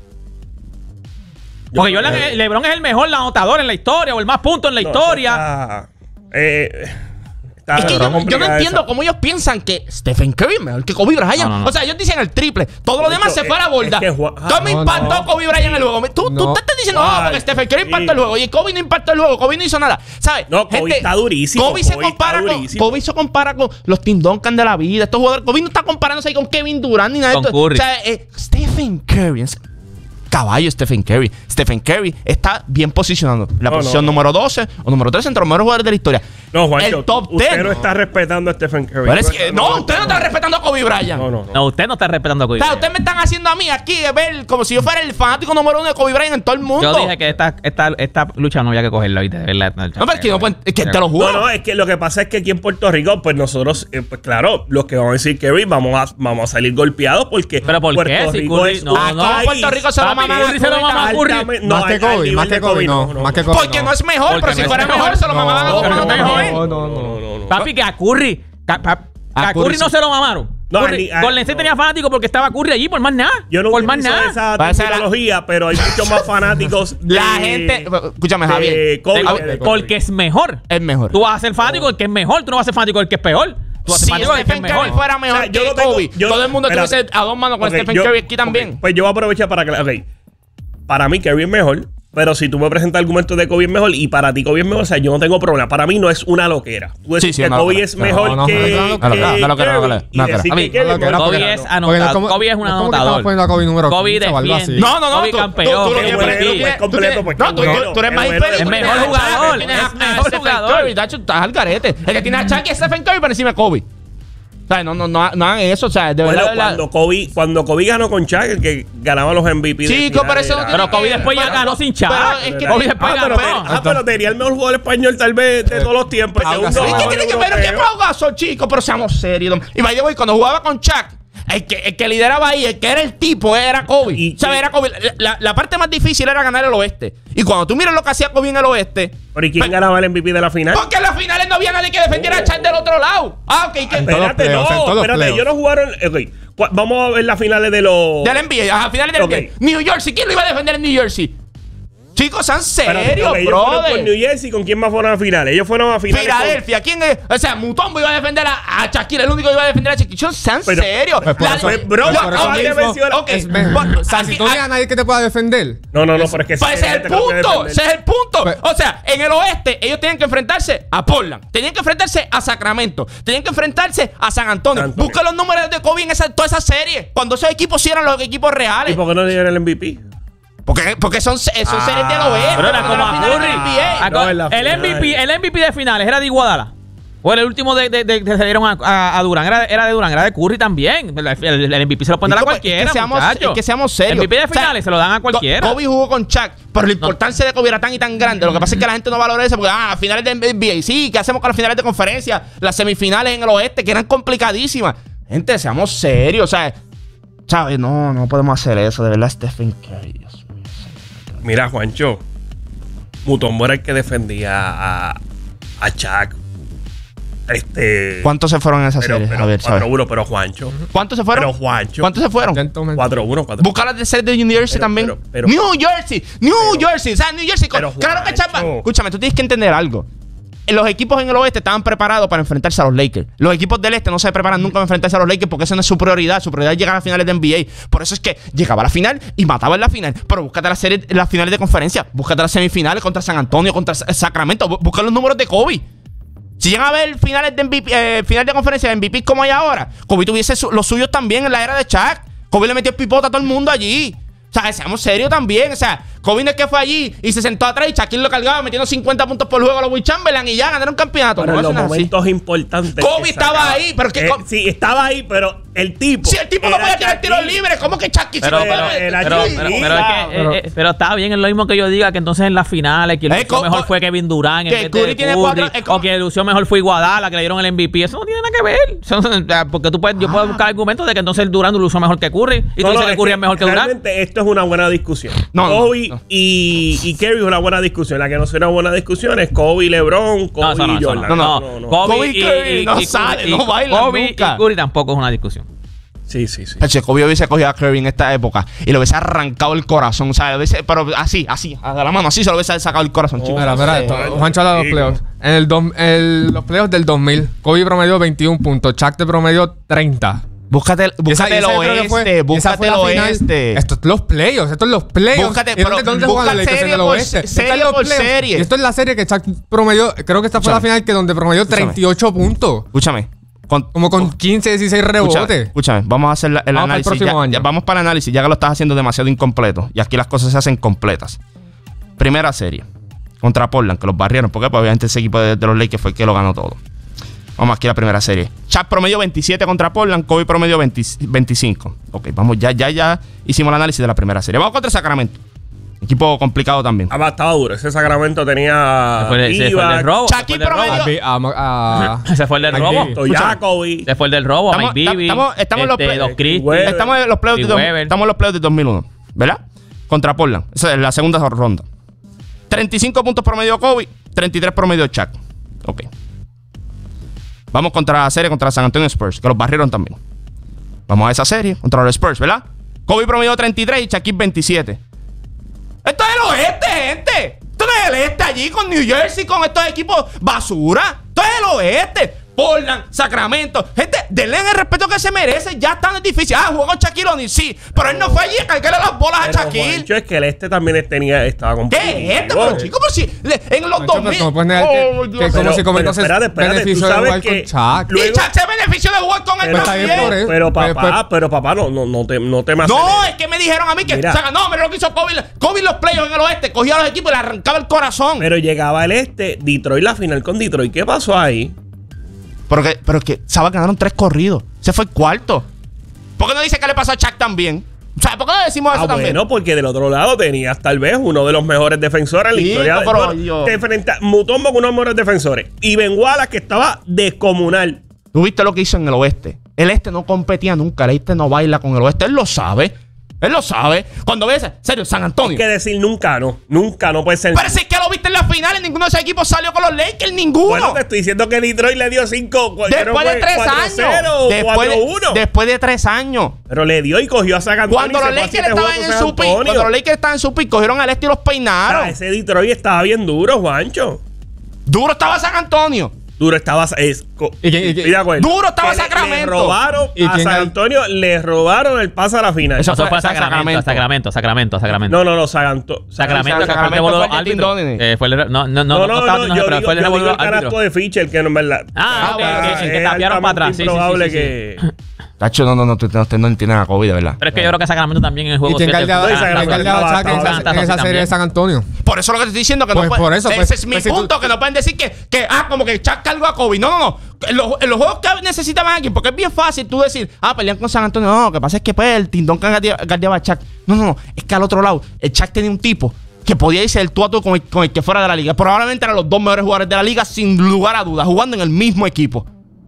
Speaker 1: Porque LeBron es el mejor anotador en la historia o el más puntos en la historia.
Speaker 3: Es que yo no entiendo cómo ellos piensan que Stephen Curry es mejor que Kobe Bryant. O sea, ellos dicen el triple. Todo lo demás se fue a la borda. ¿Cómo impactó Kobe Bryant en el juego? Tú te estás diciendo, porque Stephen Curry impactó el juego. Y Kobe no impactó el juego. Kobe no hizo nada. ¿Sabes?
Speaker 6: No, Kobe está durísimo.
Speaker 3: Kobe se compara con los Tim Duncan de la vida. Estos jugadores. Kobe no está comparándose ahí con Kevin Durant ni nada de esto. O sea, Stephen Curry. Caballo Stephen Curry. Stephen Curry está bien posicionado. La posición número 12 o número 13 entre los mejores jugadores de la historia.
Speaker 6: No, Juancho,
Speaker 3: el top 10.
Speaker 6: Usted no está respetando a Stephen Curry.
Speaker 3: Pero es que, usted no está respetando a Kobe Bryant.
Speaker 1: No, usted no está respetando a Kobe Bryant.
Speaker 3: O sea, ustedes me están haciendo a mí aquí ver como si yo fuera el fanático número 1 de Kobe Bryant en todo el mundo.
Speaker 1: Yo dije que esta lucha no había que cogerla ahorita.
Speaker 3: No, pero es que no pueden, es que te lo juro.
Speaker 6: No, es que lo que pasa es que aquí en Puerto Rico, pues nosotros, pues claro, los que vamos a decir Curry, vamos a salir golpeados porque.
Speaker 1: ¿Pero por qué?
Speaker 6: Puerto Rico es
Speaker 3: Puerto Rico se lo mama
Speaker 2: Más que Kobe, no.
Speaker 3: Porque no es mejor, pero si fuera mejor se lo mamaban a Kobe.
Speaker 2: No.
Speaker 1: Papi, que a Curry. A Curry no se lo mamaron. Golden State tenía fanáticos porque estaba Curry allí por más nada.
Speaker 6: Yo no utilizo esa terminología, pero hay muchos más fanáticos.
Speaker 3: La gente. Escúchame, Javier.
Speaker 1: Porque es mejor.
Speaker 3: Es mejor.
Speaker 1: Tú vas a ser fanático del que es mejor. Tú no vas a ser fanático del que es peor.
Speaker 3: Si Stephen Curry fuera mejor que Kobe, todo el mundo estuviese a dos manos con Stephen Curry aquí también.
Speaker 6: Pues yo voy a aprovechar para que. Para mí, Curry es mejor. Pero si tú me presentas argumentos de Kobe es mejor y para ti Kobe es mejor, o sea, yo no tengo problema. Para mí no es una loquera. Tú decís que Kobe es mejor que
Speaker 1: Kobe es anotador. Kobe es un anotador. Kobe defiende. Kobe campeón.
Speaker 3: Tú eres más infeliz.
Speaker 1: Es mejor jugador. Es mejor jugador.
Speaker 3: Estás al garete. El que tiene a Chucky es Stephen Curry por encima de Kobe. O sea, no hagan eso, o sea, de verdad.
Speaker 6: Cuando Kobe ganó con Shaq, el que ganaba los MVP.
Speaker 3: Sí, pero eso
Speaker 1: pero Kobe después ya ganó sin Shaq.
Speaker 3: Kobe después ganó.
Speaker 6: Pero tenía el mejor jugador español tal vez de todos los tiempos.
Speaker 3: ¿Qué tiene que ver? ¿Qué Pau Gasol, chicos? Pero seamos serios. Y by the way, cuando jugaba con Shaq, el que lideraba ahí, el que era el tipo, era Kobe. ¿Sabes? Era Kobe. La parte más difícil era ganar el oeste. Y cuando tú miras lo que hacía Kobe en el oeste.
Speaker 6: ¿Pero y quién ganaba el MVP de la final?
Speaker 3: Porque en las finales no había nadie que defendiera a Shaq del otro lado.
Speaker 6: Espérate, ellos no jugaron. Vamos a ver las finales de los.
Speaker 3: Del NBA, las finales del NBA. New Jersey, ¿quién lo iba a defender en New Jersey? Chicos, sean serios, brother.
Speaker 6: Con New Jersey, ¿con quién más fueron a finales? Ellos fueron a finales.
Speaker 3: Filadelfia, ¿quién es? O sea, Mutombo iba a defender a Shaquille, el único que iba a defender a Shaquille. Sean serios.
Speaker 2: Si tú no a nadie que te pueda defender.
Speaker 6: No, pero es que
Speaker 3: ese es el punto. Ese es el punto. O sea, en el oeste, ellos tenían que enfrentarse a Portland. Tenían que enfrentarse a Sacramento. Tenían que enfrentarse a San Antonio. Busca los números de Kobe en toda esa serie. Cuando esos equipos sí eran los equipos reales.
Speaker 6: ¿Y por qué no le dieron el MVP?
Speaker 3: Porque son series del oeste.
Speaker 1: Pero era como a Curry. El MVP de finales era de Iguadala. Bueno, el último de se dieron a Durán era de Durán, era de Curry también. El MVP se lo pueden dar a cualquiera,
Speaker 3: que seamos serios.
Speaker 1: El MVP de finales se lo dan a cualquiera.
Speaker 3: Kobe jugó con Shaq, pero la importancia de Kobe era tan y tan grande. Lo que pasa es que la gente no valora eso porque, las finales de NBA, sí, ¿qué hacemos con las finales de conferencia? Las semifinales en el oeste, que eran complicadísimas. Gente, seamos serios, o sea, ¿sabes? No podemos hacer eso, de verdad, Stephen Curry, Dios mío.
Speaker 6: Mira, Juancho, Mutombo era el que defendía a Shaq.
Speaker 3: ¿Cuántos se fueron en esa serie?
Speaker 6: A ver, 4-1, pero Juancho.
Speaker 3: ¿Cuántos se fueron?
Speaker 6: Pero Juancho.
Speaker 3: ¿Cuántos se fueron?
Speaker 6: 4-1.
Speaker 3: Busca las de serie de New Jersey también. New Jersey. O sea, New Jersey. Claro que Chapa. Escúchame, tú tienes que entender algo. Los equipos en el oeste estaban preparados para enfrentarse a los Lakers. Los equipos del este no se preparan nunca para enfrentarse a los Lakers porque esa no es su prioridad. Su prioridad es llegar a las finales de NBA. Por eso es que llegaba a la final y mataba en la final. Pero búscate las finales de conferencia. Búscate las semifinales contra San Antonio, contra Sacramento. Busca los números de Kobe. Si llegan a ver finales de MVP, final de conferencia de MVP como hay ahora, Kobe tuviese los suyos también en la era de Shaq. Kobe le metió el pipote a todo el mundo allí. O sea, seamos serios también. O sea, Kobe no es que fue allí y se sentó atrás y Shaquille lo cargaba metiendo 50 puntos por juego a los Will Chamberlain y ya ganaron campeonato.
Speaker 6: Pero en los momentos importantes.
Speaker 3: Kobe estaba ahí, pero que
Speaker 6: sí, estaba ahí, pero el tipo.
Speaker 3: Si el tipo no podía tirar tiros libres, ¿cómo que Shaquille
Speaker 1: pero está bien, es lo mismo que yo diga que entonces en las finales quien lució mejor fue Kevin Durant,
Speaker 3: que Curry tiene 4,
Speaker 1: o que lució mejor fue Iguodala, que le dieron el MVP. Eso no tiene nada que ver. Porque yo puedo buscar argumentos de que entonces el Durant lució mejor que Curry y tú dices que Curry es mejor que Durant.
Speaker 6: Realmente esto es una buena discusión. Kobe y Curry es una buena discusión. La que no será una buena discusión es Kobe, LeBron, Kobe y Jordan.
Speaker 3: No. Kobe y Curry no sale, no bailan
Speaker 1: Kobe y Curry tampoco es una discusión.
Speaker 6: Sí.
Speaker 3: Kobe hubiese cogido a Curry en esta época y le hubiese arrancado el corazón, ¿sabes? Pero así, a la mano, así se lo hubiese sacado el corazón, chicos.
Speaker 2: Mira esto. Juancho habla de los playoffs. En los playoffs del 2000, Kobe promedió 21 puntos, Shaq te promedió 30.
Speaker 3: Búscate el oeste. Búscate el oeste.
Speaker 2: Esto es los playoffs. ¿Dónde juegan los Lakers en el oeste?
Speaker 3: Serie.
Speaker 2: Esto es la serie que Shaq promedió. Creo que esta fue la final donde promedió 38 puntos.
Speaker 3: Escúchame.
Speaker 2: Como con 15, 16 rebotes.
Speaker 3: Escúchame, vamos a hacer el análisis. Vamos para el análisis, ya que lo estás haciendo demasiado incompleto. Y aquí las cosas se hacen completas. Primera serie contra Portland, que los barrieron. Porque obviamente ese equipo de los Lakers fue el que lo ganó todo. Vamos aquí a la primera serie. Shaq promedio 27 contra Portland, Kobe promedio 25. Ok, vamos, ya hicimos el análisis de la primera serie. Vamos contra Sacramento. Equipo complicado también.
Speaker 6: Estaba duro. Ese Sacramento tenía.
Speaker 1: Se fue el del robo.
Speaker 3: Shaquille promedio.
Speaker 1: Se fue el del robo.
Speaker 6: Jacoby.
Speaker 1: Se fue el del robo. Mike Bibby.
Speaker 3: Estamos en los playoffs de 2001. ¿Verdad? Contra Portland. Esa es la segunda ronda. 35 puntos promedio Kobe. 33 promedio Shaq. Ok. Vamos contra la serie contra San Antonio Spurs, que los barrieron también. Vamos a esa serie contra los Spurs, ¿verdad? Kobe promedio 33 y Shaquille 27. Esto es el oeste, gente. Esto no es el este allí con New Jersey, con estos equipos basura. Esto es el oeste. Portland, Sacramento. Gente, denle el respeto que se merece. Ya está difícil. Jugó con Shaquille O'Neal, sí. Pero él no fue allí a cargarle las bolas a Shaquille.
Speaker 6: Es que el este también estaba complicado.
Speaker 3: ¿Qué es esto? Pero chicos, pero si en los 2000.
Speaker 2: Como si comenzó beneficio de jugar con Shaq.
Speaker 3: Y Shaq se benefició de jugar con él también.
Speaker 6: Pero papá, no te más.
Speaker 3: No, es que me dijeron a mí que no, pero lo que hizo Kobe. Kobe los playoffs en el oeste. Cogía a los equipos y le arrancaba el corazón.
Speaker 6: Pero llegaba el este, Detroit, la final con Detroit. ¿Qué pasó ahí?
Speaker 3: Pero que Sabas ganaron 3 corridos. Ese fue el cuarto. ¿Por qué no dice que le pasó a Shaq también? O sea, ¿por qué no decimos eso también?
Speaker 6: Bueno, porque del otro lado tenías tal vez uno de los mejores defensores en la historia. Te enfrentas Mutombo con uno de los mejores defensores. Y Ben Wallace, que estaba descomunal.
Speaker 3: ¿Tú viste lo que hizo en el oeste? El este no competía nunca. El este no baila con el oeste. Él lo sabe. Cuando ves, serio, San Antonio.
Speaker 6: Hay que decir nunca no puede ser.
Speaker 3: Pero si es que lo viste en las finales, ninguno de esos equipos salió con los Lakers, ninguno.
Speaker 6: Bueno, te estoy diciendo que Detroit le dio 5.
Speaker 3: Después de 3 años. Después de 3 años.
Speaker 6: Pero le dio y cogió a San Antonio.
Speaker 3: Cuando los Lakers estaban en su pick, cogieron al este y los peinaron.
Speaker 6: Ese Detroit estaba bien duro, Juancho.
Speaker 3: Duro estaba San Antonio.
Speaker 6: Duro estaba
Speaker 3: Duro estaba Sacramento.
Speaker 6: Le robaron a San Antonio, le robaron el pase a la final.
Speaker 1: Eso fue Sacramento.
Speaker 6: No, Sacramento
Speaker 1: fue el
Speaker 6: carajo de Fischer, que no es verdad.
Speaker 1: Que tapearon para atrás.
Speaker 6: Sí. Probable que
Speaker 3: Tacho, no entienden a Kobe, de verdad.
Speaker 1: Pero es que yo creo que Sacramento también en el juego 7.
Speaker 2: ¿Y quién guardiaba a Chuck en esa serie de San Antonio?
Speaker 3: Por eso lo que te estoy diciendo, que
Speaker 2: pues,
Speaker 3: no puede,
Speaker 2: ese
Speaker 3: es mi punto, que no pueden decir que como que Chuck cargó a Kobe. No. En los juegos que necesitaban a alguien, porque es bien fácil tú decir, pelean con San Antonio. No, lo que pasa es que pues el Tim Duncan guardiaba a Chuck. No, es que al otro lado, el Chuck tenía un tipo que podía irse el tú a tú con el que fuera de la liga. Probablemente eran los dos mejores jugadores de la liga, sin lugar a dudas, jugando en el mismo equipo.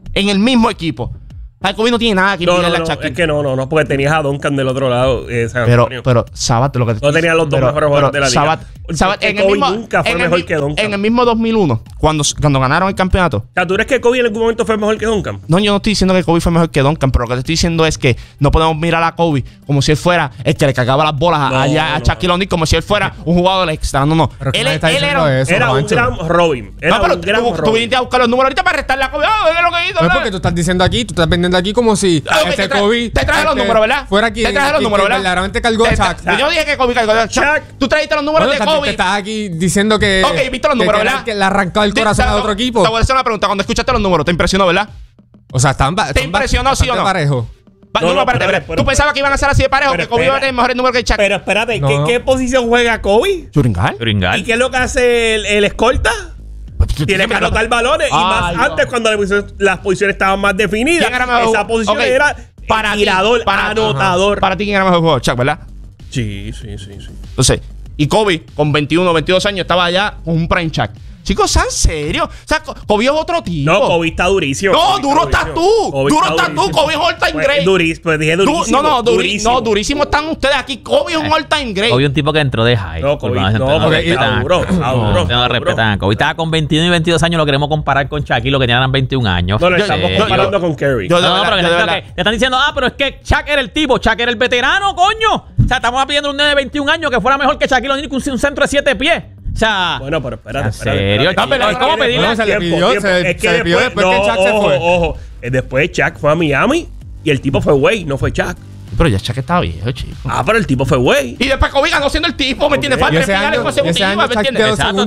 Speaker 3: Kobe no tiene nada que
Speaker 6: envidiarle a Chuck. Es que no, porque tenías a Duncan del otro lado.
Speaker 3: Pero Sabat, lo que te
Speaker 6: no tenía los dos mejores jugadores de la liga.
Speaker 3: Sabat
Speaker 6: nunca fue mejor que Duncan.
Speaker 3: En el mismo 2001, cuando ganaron el campeonato.
Speaker 6: O sea, ¿tú crees que Kobe en algún momento fue mejor que Duncan?
Speaker 3: No, yo no estoy diciendo que Kobe fue mejor que Duncan, pero lo que te estoy diciendo es que no podemos mirar a Kobe como si él fuera el que le cagaba las bolas a Shaquille O'Neal, como si él fuera un jugador extra. No.
Speaker 6: Él era un gran Robin.
Speaker 3: Tú viniste a buscar los números ahorita para restarle a Kobe. Es lo que hizo.
Speaker 2: No es porque tú estás diciendo aquí, tú estás vendiendo aquí como si Kobe
Speaker 3: te traje los números, ¿verdad?
Speaker 2: Fuera quien verdaderamente cargó a Chuck.
Speaker 3: Yo dije que Kobe cargó a Chuck. Tú trajiste los números de Kobe.
Speaker 2: Te estás aquí diciendo que
Speaker 3: viste los números, ¿verdad?
Speaker 2: Que le arrancó el corazón a otro equipo.
Speaker 3: Te voy a hacer una pregunta. Cuando escuchaste los números, ¿te impresionó, verdad?
Speaker 2: O sea, ¿te
Speaker 3: impresionó, sí o no?
Speaker 2: Parejo.
Speaker 3: Espérate. ¿Tú pensabas que iban a ser así de parejo? Que Kobe iba a tener mejores números que Chuck.
Speaker 6: Pero espérate, ¿qué posición juega Kobe?
Speaker 3: Churingal.
Speaker 6: ¿Y qué es lo que hace el escolta? Tiene que anotar balones. Y más antes, cuando las posiciones estaban más definidas, esa posición era tirador, anotador.
Speaker 3: Para ti, ¿quién era mejor jugador? Chuck, ¿verdad?
Speaker 6: Sí.
Speaker 3: Entonces, y Kobe, con 21, 22 años, estaba allá con un prime Chuck. Chicos, ¿en serio? O sea, Kobe es otro tipo.
Speaker 6: No, Kobe está durísimo.
Speaker 3: No, duro estás tú. Kobe es all-time great.
Speaker 6: Pues dije durísimo.
Speaker 3: No, durísimo están ustedes aquí. Kobe es un all-time great.
Speaker 1: Kobe es un tipo que entró de high.
Speaker 6: No, Kobe está duro.
Speaker 1: No respetan. Kobe estaba con 21 y 22 años. Lo queremos comparar con Shaquille, lo que tenían 21 años.
Speaker 6: No, lo estamos comparando con Curry.
Speaker 1: Pero te están diciendo, pero es que Shaq era el tipo. Shaq era el veterano, coño. O sea, estamos pidiendo un nene de 21 años que fuera mejor que Shaquille O'Neal, un centro de 7 pies. O sea,
Speaker 6: bueno, pero espérate.
Speaker 1: ¿En serio? ¿Cómo pedirle?
Speaker 2: Se le pidió después que Chuck se fue.
Speaker 6: Ojo. Después Chuck fue a Miami y el tipo fue güey, no fue Chuck.
Speaker 3: Pero ya Chuck estaba viejo, chico.
Speaker 6: Pero el tipo fue güey.
Speaker 3: Y después Kobe ganó siendo el tipo, ¿me entiendes? Falta 3 finales consecutivas, ¿me entiendes?
Speaker 1: Exacto.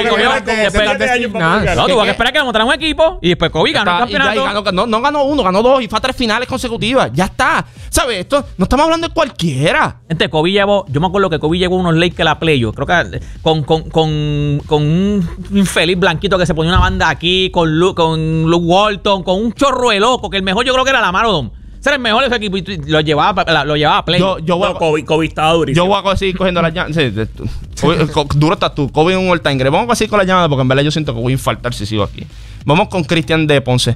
Speaker 1: No, tuvo que esperar que le mostraran un equipo y después Kobe ganó el campeonato.
Speaker 3: No ganó uno, ganó 2 y fue a 3 finales consecutivas. Ya está. ¿Sabes? Esto no estamos hablando de cualquiera.
Speaker 1: Gente, Kobe llevó, yo me acuerdo que Kobe llevó unos Lakers a la playoff. Creo que con un infeliz blanquito que se ponía una banda aquí, con Luke Walton, con un chorro de loco, que el mejor yo creo que era Lamar Odom. Ser el mejor de su equipo y lo llevaba a play.
Speaker 6: Kobe estaba durísimo.
Speaker 3: Yo voy a seguir cogiendo las llamadas. Sí, duro estás tú. Kobe es un all-time great. Vamos a seguir con las llamadas porque en verdad yo siento que voy a infartar si sigo aquí. Vamos con Cristian de Ponce.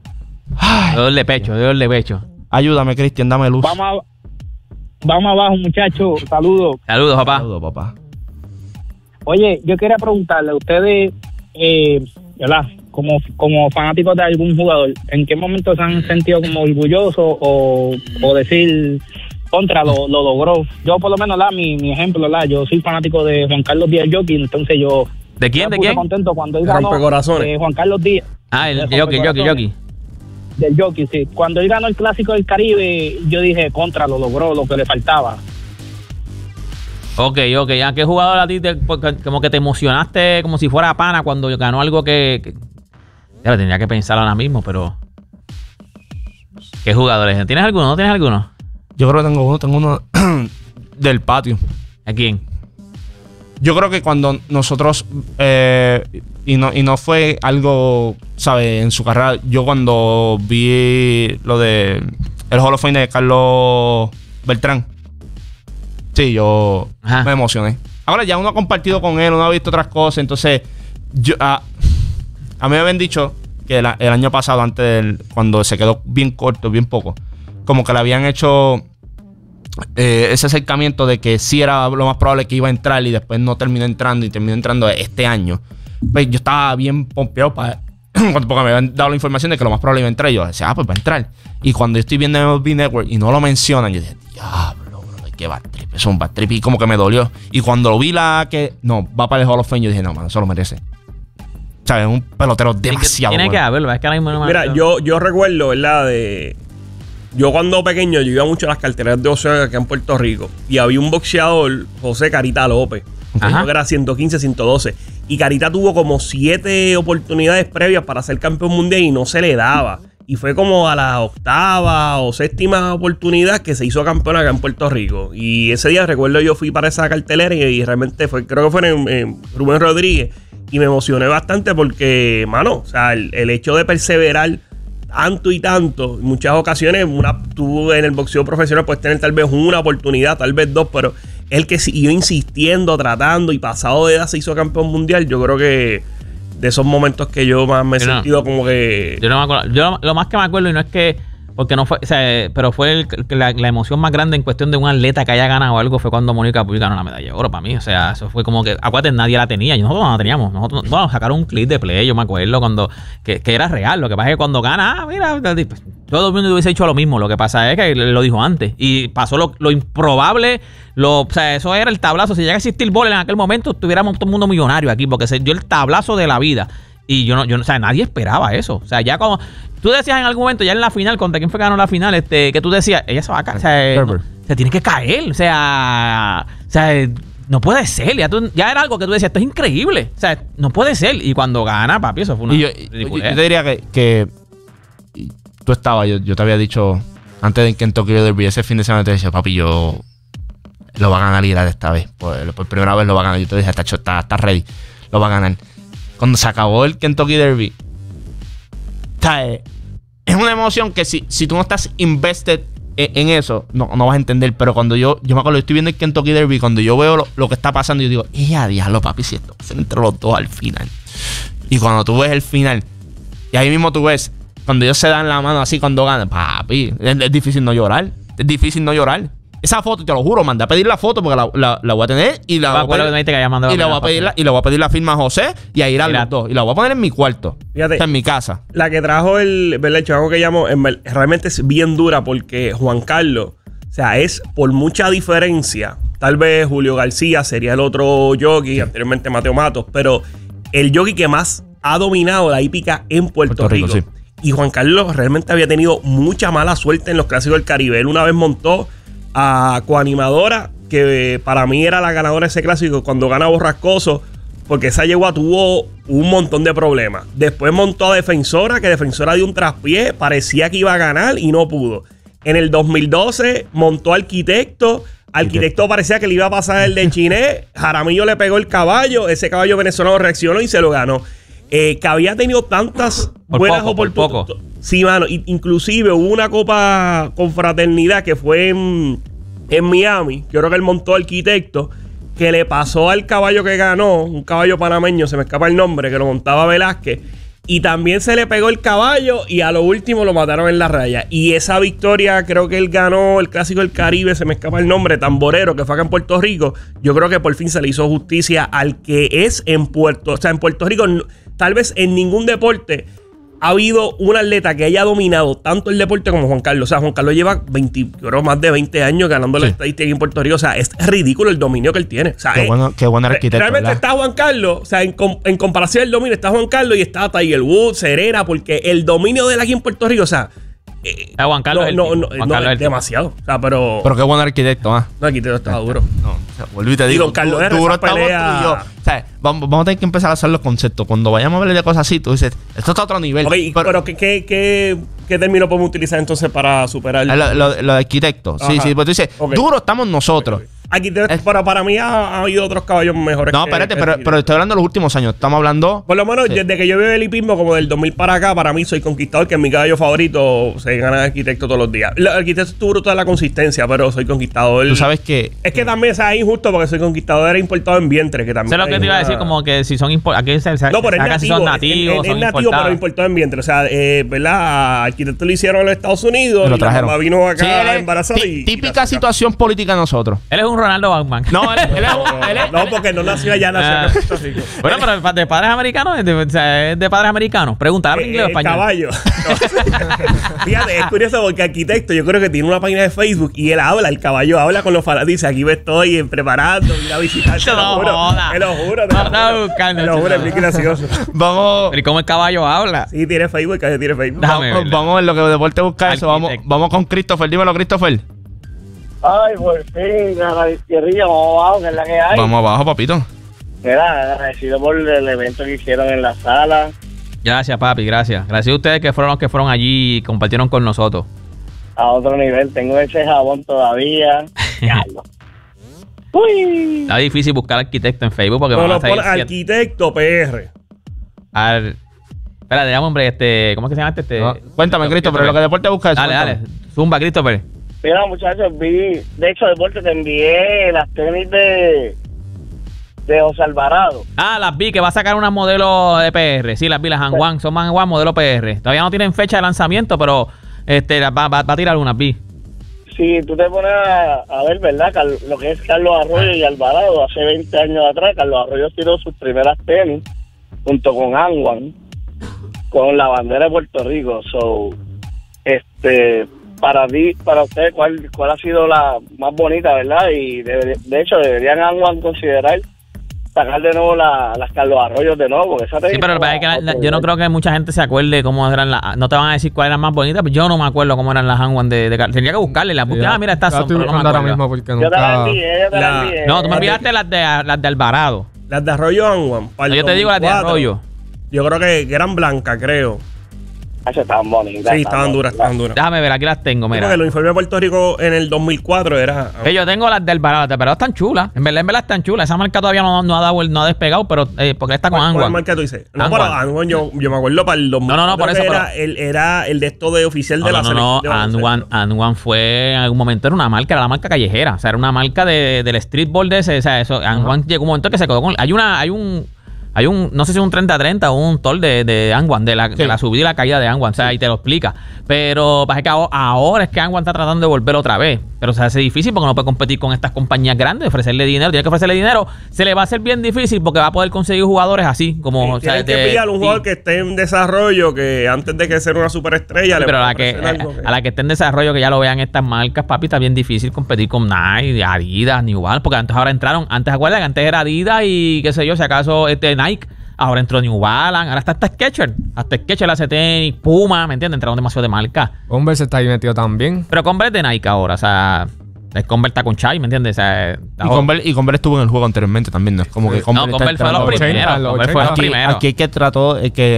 Speaker 1: De pecho.
Speaker 3: Ayúdame, Cristian, dame luz.
Speaker 8: Vamos abajo, muchachos. Saludos,
Speaker 3: papá.
Speaker 8: Oye, yo quería preguntarle a ustedes, ¿verdad? Como fanáticos de algún jugador, ¿en qué momento se han sentido como orgullosos o decir contra lo logró? Yo por lo menos, mi ejemplo, yo soy fanático de Juan Carlos Díaz Jockey, entonces yo
Speaker 1: ¿de quién?
Speaker 8: contento cuando él ganó Juan Carlos Díaz.
Speaker 1: El Jockey.
Speaker 8: Del Jockey, sí. Cuando él ganó el Clásico del Caribe, yo dije contra lo logró, lo que le faltaba.
Speaker 1: Ok. ¿A qué jugador a ti como que te emocionaste como si fuera pana cuando ganó algo que ya lo tendría que pensar ahora mismo, pero ¿qué jugadores? ¿Tienes alguno? ¿No tienes alguno?
Speaker 3: Yo creo que tengo uno del patio.
Speaker 1: ¿A quién?
Speaker 3: Yo creo que cuando nosotros y no fue algo, ¿sabes? En su carrera, yo cuando vi lo de el Hall of Fame de Carlos Beltrán, sí, yo me emocioné. Ahora ya uno ha compartido con él, uno ha visto otras cosas, entonces yo a mí me habían dicho que el año pasado, cuando se quedó bien corto, bien poco, como que le habían hecho ese acercamiento de que sí era lo más probable que iba a entrar y después no terminó entrando y terminó entrando este año. Pues yo estaba bien pompeado porque me habían dado la información de que lo más probable iba a entrar y yo decía, pues va a entrar. Y cuando yo estoy viendo MLB Network y no lo mencionan, yo dije, diablo, bro, qué bad trip, eso es un bad trip, y como que me dolió. Y cuando lo vi va para el Hall of Fame, yo dije, no, mano, eso lo merece. ¿Sabes? Un pelotero demasiado
Speaker 1: tiene
Speaker 3: bueno.
Speaker 1: que haberlo, es que ahora mismo no me
Speaker 6: Mira, yo recuerdo, ¿verdad? Yo cuando pequeño, yo iba mucho a las carteras de boxeo aquí en Puerto Rico. Y había un boxeador, José Carita López. Creo que era 115, 112. Y Carita tuvo como 7 oportunidades previas para ser campeón mundial y no se le daba. Y fue como a la 8ª o 7ª oportunidad que se hizo campeón acá en Puerto Rico. Y ese día recuerdo yo fui para esa cartelera y realmente fue, creo que fue en Rubén Rodríguez. Y me emocioné bastante porque, mano, o sea, el hecho de perseverar tanto y tanto, en muchas ocasiones, tú en el boxeo profesional puedes tener tal vez una oportunidad, tal vez 2, pero el que siguió insistiendo, tratando y pasado de edad se hizo campeón mundial, yo creo que de esos momentos que yo más me he sentido como que...
Speaker 1: Yo no me acuerdo. Yo lo más que me acuerdo, y no es que... Porque no fue... O sea, pero fue la emoción más grande en cuestión de un atleta que haya ganado algo fue cuando Mónica Puig ganó la medalla de oro para mí. O sea, eso fue como que... Acuérdate, nadie la tenía. Y nosotros no la teníamos. Nosotros sacaron un clip de play, yo me acuerdo, cuando... Que era real. Lo que pasa es que cuando gana... mira... Todo el mundo hubiese hecho lo mismo. Lo que pasa es que lo dijo antes. Y pasó lo improbable... O sea, eso era el tablazo. Si llega a existir bola en aquel momento, tuviéramos todo el mundo millonario aquí, porque se dio el tablazo de la vida. Y yo o sea, nadie esperaba eso. O sea, ya como tú decías en algún momento, ya en la final, ¿contra quién fue que ganó la final? Que tú decías, ella se va a caer. O sea, se tiene que caer. O sea, no puede ser. Ya era algo que tú decías, esto es increíble. O sea, no puede ser. Y cuando gana, papi, eso fue una ridiculez.
Speaker 9: Yo te diría que tú estabas, yo te había dicho antes de Kentucky Derby, ese fin de semana te decía, papi, yo lo va a ganar Irán esta vez. Por primera vez lo va a ganar. Yo te dije, está ready. Lo va a ganar. Cuando se acabó el Kentucky Derby, es una emoción que si tú no estás invested en eso, no vas a entender. Pero cuando yo me acuerdo, estoy viendo el Kentucky Derby, cuando yo veo lo que está pasando, yo digo, diablo, papi, si esto va a ser entre los dos al final. Y cuando tú ves el final, y ahí mismo tú ves, cuando ellos se dan la mano así cuando ganan, papi, es difícil no llorar. Es difícil no llorar. Esa foto, te lo juro, mandé a pedir la foto porque la voy a tener y la voy a pedir la firma a José y a Irán los dos. Y la voy a poner en mi cuarto. Fíjate, está en mi casa.
Speaker 6: La que trajo el chavo que llamó realmente es bien dura porque Juan Carlos, o sea, es por mucha diferencia. Tal vez Julio García sería el otro jockey, anteriormente Mateo Matos, pero el jockey que más ha dominado la hípica en Puerto Rico. Sí. Y Juan Carlos realmente había tenido mucha mala suerte en los clásicos del Caribe. Él una vez montó a Coanimadora, que para mí era la ganadora de ese clásico cuando gana Borrascoso, porque esa yegua tuvo un montón de problemas. Después montó a Defensora, que Defensora dio un traspié, parecía que iba a ganar y no pudo. En el 2012 montó a Arquitecto parecía que le iba a pasar el de Chiné. Jaramillo le pegó el caballo, ese caballo venezolano reaccionó y se lo ganó. Que había tenido tantas buenas oportunidades. Sí, mano. Inclusive hubo una copa confraternidad que fue en Miami. Yo creo que él montó Arquitecto, que le pasó al caballo que ganó, un caballo panameño, se me escapa el nombre, que lo montaba Velázquez. Y también se le pegó el caballo y a lo último lo mataron en la raya. Y esa victoria, creo que él ganó el Clásico del Caribe, se me escapa el nombre, Tamborero, que fue acá en Puerto Rico. Yo creo que por fin se le hizo justicia al que es en Puerto Rico. Tal vez en ningún deporte ha habido un atleta que haya dominado tanto el deporte como Juan Carlos. O sea, Juan Carlos lleva más de 20 años ganando la estadística en Puerto Rico. O sea, es ridículo el dominio que él tiene. O sea,
Speaker 9: qué buen arquitecto.
Speaker 6: Realmente
Speaker 9: ¿verdad?
Speaker 6: está Juan Carlos. O sea, en comparación al dominio está Juan Carlos y está Tiger Woods, Serena, porque el dominio de él aquí en Puerto Rico, o sea,
Speaker 1: Juan Carlos
Speaker 6: es demasiado. O sea, pero
Speaker 9: qué buen arquitecto,
Speaker 6: No, arquitecto estaba duro.
Speaker 9: No, volví y te digo.
Speaker 6: Don Carlos
Speaker 9: duro estamos tú y yo. O sea, vamos a tener que empezar a hacer los conceptos. Cuando vayamos a hablar de cosas así, tú dices, esto está a otro nivel.
Speaker 6: Okay, pero ¿qué término podemos utilizar entonces para superar?
Speaker 9: Lo de arquitecto. Sí, pues tú dices, duro estamos nosotros.
Speaker 6: Okay. Para mí ha habido otros caballos mejores.
Speaker 9: No, espérate, pero estoy hablando de los últimos años. Estamos hablando.
Speaker 6: Por lo menos, desde que yo veo el hipismo, como del 2000 para acá, para mí soy Conquistador, que es mi caballo favorito. Se gana Arquitecto todos los días. El Arquitecto tuvo toda la consistencia, pero soy Conquistador.
Speaker 9: Tú sabes que.
Speaker 6: Es que también es injusto porque soy Conquistador, era importado en vientre. Que también.
Speaker 1: Sé lo que te iba a decir, como que si son importados.
Speaker 6: No, pero es
Speaker 1: son nativos.
Speaker 6: Es nativo, pero importado en vientre. O sea, ¿verdad? A Arquitecto lo hicieron en los Estados Unidos.
Speaker 9: Lo trajeron.
Speaker 6: La mamá vino acá embarazada.
Speaker 9: Típica situación política de nosotros.
Speaker 1: Él es un Ronaldo Bauman.
Speaker 6: No, no, porque no nació allá, nació en Puerto Rico.
Speaker 1: Bueno, pero de padres americanos, es de padres americanos. Pregunta, ¿habla inglés o español?
Speaker 6: Caballo. No. Fíjate, es curioso porque Arquitecto, yo creo que tiene una página de Facebook y él habla, el caballo habla con los fanáticos. Dice, aquí me estoy preparando, ir a visitar. Te lo juro. Te lo juro, es muy gracioso.
Speaker 9: Vamos.
Speaker 1: ¿Y cómo el caballo habla?
Speaker 6: Sí, tiene Facebook, tiene Facebook.
Speaker 9: Vamos a ver lo que deporte busca eso. Vamos con Christopher. Dímelo, Christopher.
Speaker 10: Ay, por fin, a la izquierda, vamos abajo, que es la que hay.
Speaker 9: Vamos abajo, papito.
Speaker 10: Mira, agradecido por el evento que hicieron en la sala.
Speaker 1: Gracias, papi, gracias. Gracias a ustedes que fueron los que fueron allí y compartieron con nosotros.
Speaker 10: A otro nivel, tengo ese jabón todavía. Uy.
Speaker 1: Está difícil buscar arquitecto en Facebook porque
Speaker 6: no, pon arquitecto PR.
Speaker 1: Espérate, hombre, ¿cómo es que se llama este?
Speaker 9: No, cuéntame, Christopher, lo que Deporte busca es.
Speaker 1: Dale. Zumba, Christopher.
Speaker 10: Mira, muchachos, de hecho, Deporte, te envié las tenis de José Alvarado.
Speaker 1: Las vi, que va a sacar unas modelo de PR. Sí, las vi, las Han-Wan, son Han-Wan modelo PR. Todavía no tienen fecha de lanzamiento, pero va a tirar unas, vi.
Speaker 10: Sí, tú te pones a ver, ¿verdad? Lo que es Carlos Arroyo y Alvarado, hace 20 años atrás, Carlos Arroyo tiró sus primeras tenis junto con Han-Wan, con la bandera de Puerto Rico. So, para usted, ¿cuál ha sido la más bonita, verdad? Y de hecho, deberían Han-Wan considerar sacar de nuevo las Carlos Arroyos de nuevo. Esa
Speaker 1: sí, pero es que yo no creo que mucha gente se acuerde cómo eran las... No te van a decir cuáles eran más bonitas, pero yo no me acuerdo cómo eran las Han-Wan de Tendría que buscarle las busqué. Mira, estas son, pero no me acuerdo.
Speaker 2: Ahora mismo porque nunca...
Speaker 10: Yo te las envié.
Speaker 1: No, tú me enviaste las de Alvarado.
Speaker 6: Las de Arroyo Han-Wan.
Speaker 1: Yo te digo las de Arroyo.
Speaker 6: Yo creo que eran blancas, creo.
Speaker 10: Estaban bonitas.
Speaker 6: Sí, estaban duras.
Speaker 1: Déjame ver, aquí las tengo, mira.
Speaker 6: Porque el uniforme de Puerto Rico en el 2004 era...
Speaker 1: Yo tengo las del Alvarado. Las de Alvarado están chulas. En verdad están chulas. Esa marca todavía no ha despegado, pero porque está con Han-Wan.
Speaker 6: ¿Cuál marca tú dices? No, pero Han-Wan yo me acuerdo para el 2004.
Speaker 1: No, por eso.
Speaker 6: Era el de esto de oficial de la selección.
Speaker 1: Han-Wan fue en algún momento, era la marca callejera. O sea, era una marca del streetball de ese. O sea, eso. Han-Wan llegó un momento que se quedó con... Hay un, no sé si es un 30-30 o un toll de Han-Wan, de la subida y la caída de Han-Wan, o sea, ahí te lo explica. Pero pasa que ahora es que Han-Wan está tratando de volver otra vez. Pero se hace difícil porque no puede competir con estas compañías grandes, ofrecerle dinero. Tiene que ofrecerle dinero, se le va a hacer bien difícil porque va a poder conseguir jugadores así, como...
Speaker 6: Sí, tienen que pillar un jugador que esté en desarrollo, que antes de que sea una superestrella...
Speaker 1: Sí, pero a la que esté en desarrollo, que ya lo vean estas marcas, papi, está bien difícil competir con Nike, Adidas, New Balance, porque antes acuérdate que antes era Adidas y qué sé yo, si acaso Nike, ahora entró New Balance, ahora está hasta Skechers. Hasta Skechers hace tenis, Puma, ¿me entiendes? Entraron demasiado de marca.
Speaker 2: Converse está ahí metido también.
Speaker 1: Pero Converse de Nike ahora, o sea, Converse está con Chai, ¿me entiendes? O sea,
Speaker 9: y Converse estuvo en el juego anteriormente también, ¿no? Es como que
Speaker 1: Converse fue los primeros.
Speaker 9: Aquí que trató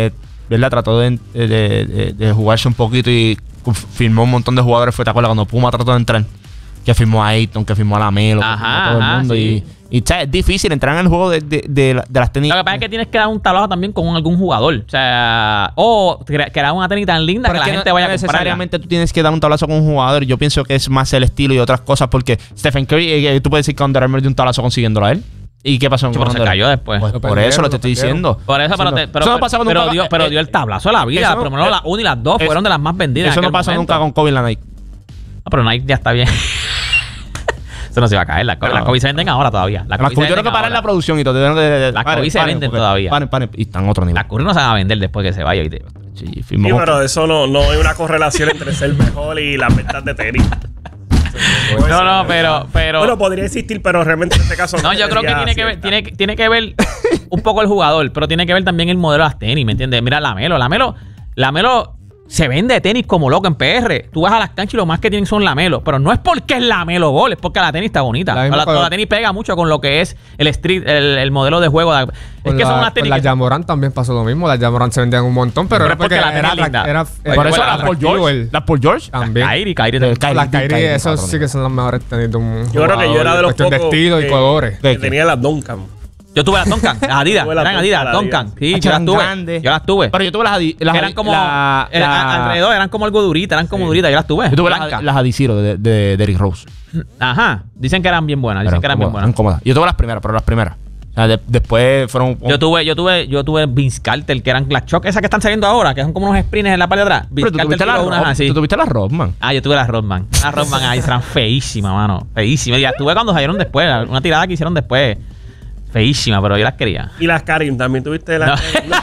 Speaker 9: de jugarse un poquito y firmó un montón de jugadores. ¿Te acuerdas cuando Puma trató de entrar? Que firmó a Ayton, que firmó a Lamelo, que firmó a todo el mundo. Sí. Y es difícil entrar en el juego de las tenis.
Speaker 1: Lo que pasa es que tienes que dar un tablazo también con algún jugador. O sea, crear una tenis tan linda pero que la gente vaya a comprarla.
Speaker 9: Necesariamente tú tienes que dar un tablazo con un jugador. Yo pienso que es más el estilo y otras cosas. Porque Stephen Curry, tú puedes decir que Under Armour dio un tablazo consiguiéndolo a él. ¿Y qué pasó?
Speaker 1: Pero se cayó después.
Speaker 9: Pues por eso lo te estoy diciendo.
Speaker 1: Por eso, pero dio el tablazo a la vida. Por lo menos las 1 y las 2 fueron de las más vendidas.
Speaker 9: Eso no pasó nunca con Kobe en la Nike.
Speaker 1: Pero Nike ya está bien. Eso no se va a caer. Las Kobe se venden ahora todavía.
Speaker 9: Yo creo que parar la producción y todo.
Speaker 1: Las Kobe se venden todavía.
Speaker 9: Y están a otro nivel.
Speaker 1: Las Kobe no se van a vender después que se vaya.
Speaker 6: Sí, pero eso no hay una correlación entre ser mejor y las ventas de tenis.
Speaker 1: No, pero...
Speaker 6: Bueno, podría existir, pero realmente en este caso...
Speaker 1: No, yo creo que tiene que ver un poco el jugador, pero tiene que ver también el modelo de las tenis, ¿me entiendes? Mira, Lamelo se vende de tenis como loco en PR. Tú vas a las canchas y lo más que tienen son Lamelo. Pero no es porque es Lamelo Ball, es porque la tenis está bonita. La tenis pega mucho con lo que es el street, el modelo de juego. Es que son unas tenis.
Speaker 2: Las Jamorant también pasó lo mismo. Las Jamorant se vendían un montón, pero era porque era
Speaker 9: por eso las Paul George
Speaker 2: también. Las Kyrie, esos sí que son las mejores tenis de un
Speaker 6: Yo creo que yo era de los pocos
Speaker 2: de estilo y colores.
Speaker 6: Que tenía las Duncan.
Speaker 1: Yo tuve las Duncan, Adidas, eran Adidas, Duncan. Sí, yo las tuve.
Speaker 9: Pero yo tuve las Adidas.
Speaker 1: Eran como alrededor, eran como algo duritas, yo las tuve.
Speaker 9: Yo tuve las Adizero de Derrick Rose.
Speaker 1: Ajá, dicen que eran bien buenas,
Speaker 9: Eran cómodas. Yo tuve las primeras, pero las primeras. O sea, después fueron...
Speaker 1: Yo tuve Vince Carter, que eran las Choc, esas que están saliendo ahora, que son como unos sprints en la parte de atrás.
Speaker 9: Pero tú tuviste las Rodman.
Speaker 1: Yo tuve las Rodman. Las Rodman ahí eran feísimas, mano. Feísimas. Ya tuve cuando salieron después, una tirada que hicieron después. Feísima, pero yo las quería.
Speaker 6: Y las Karim, también tuviste las...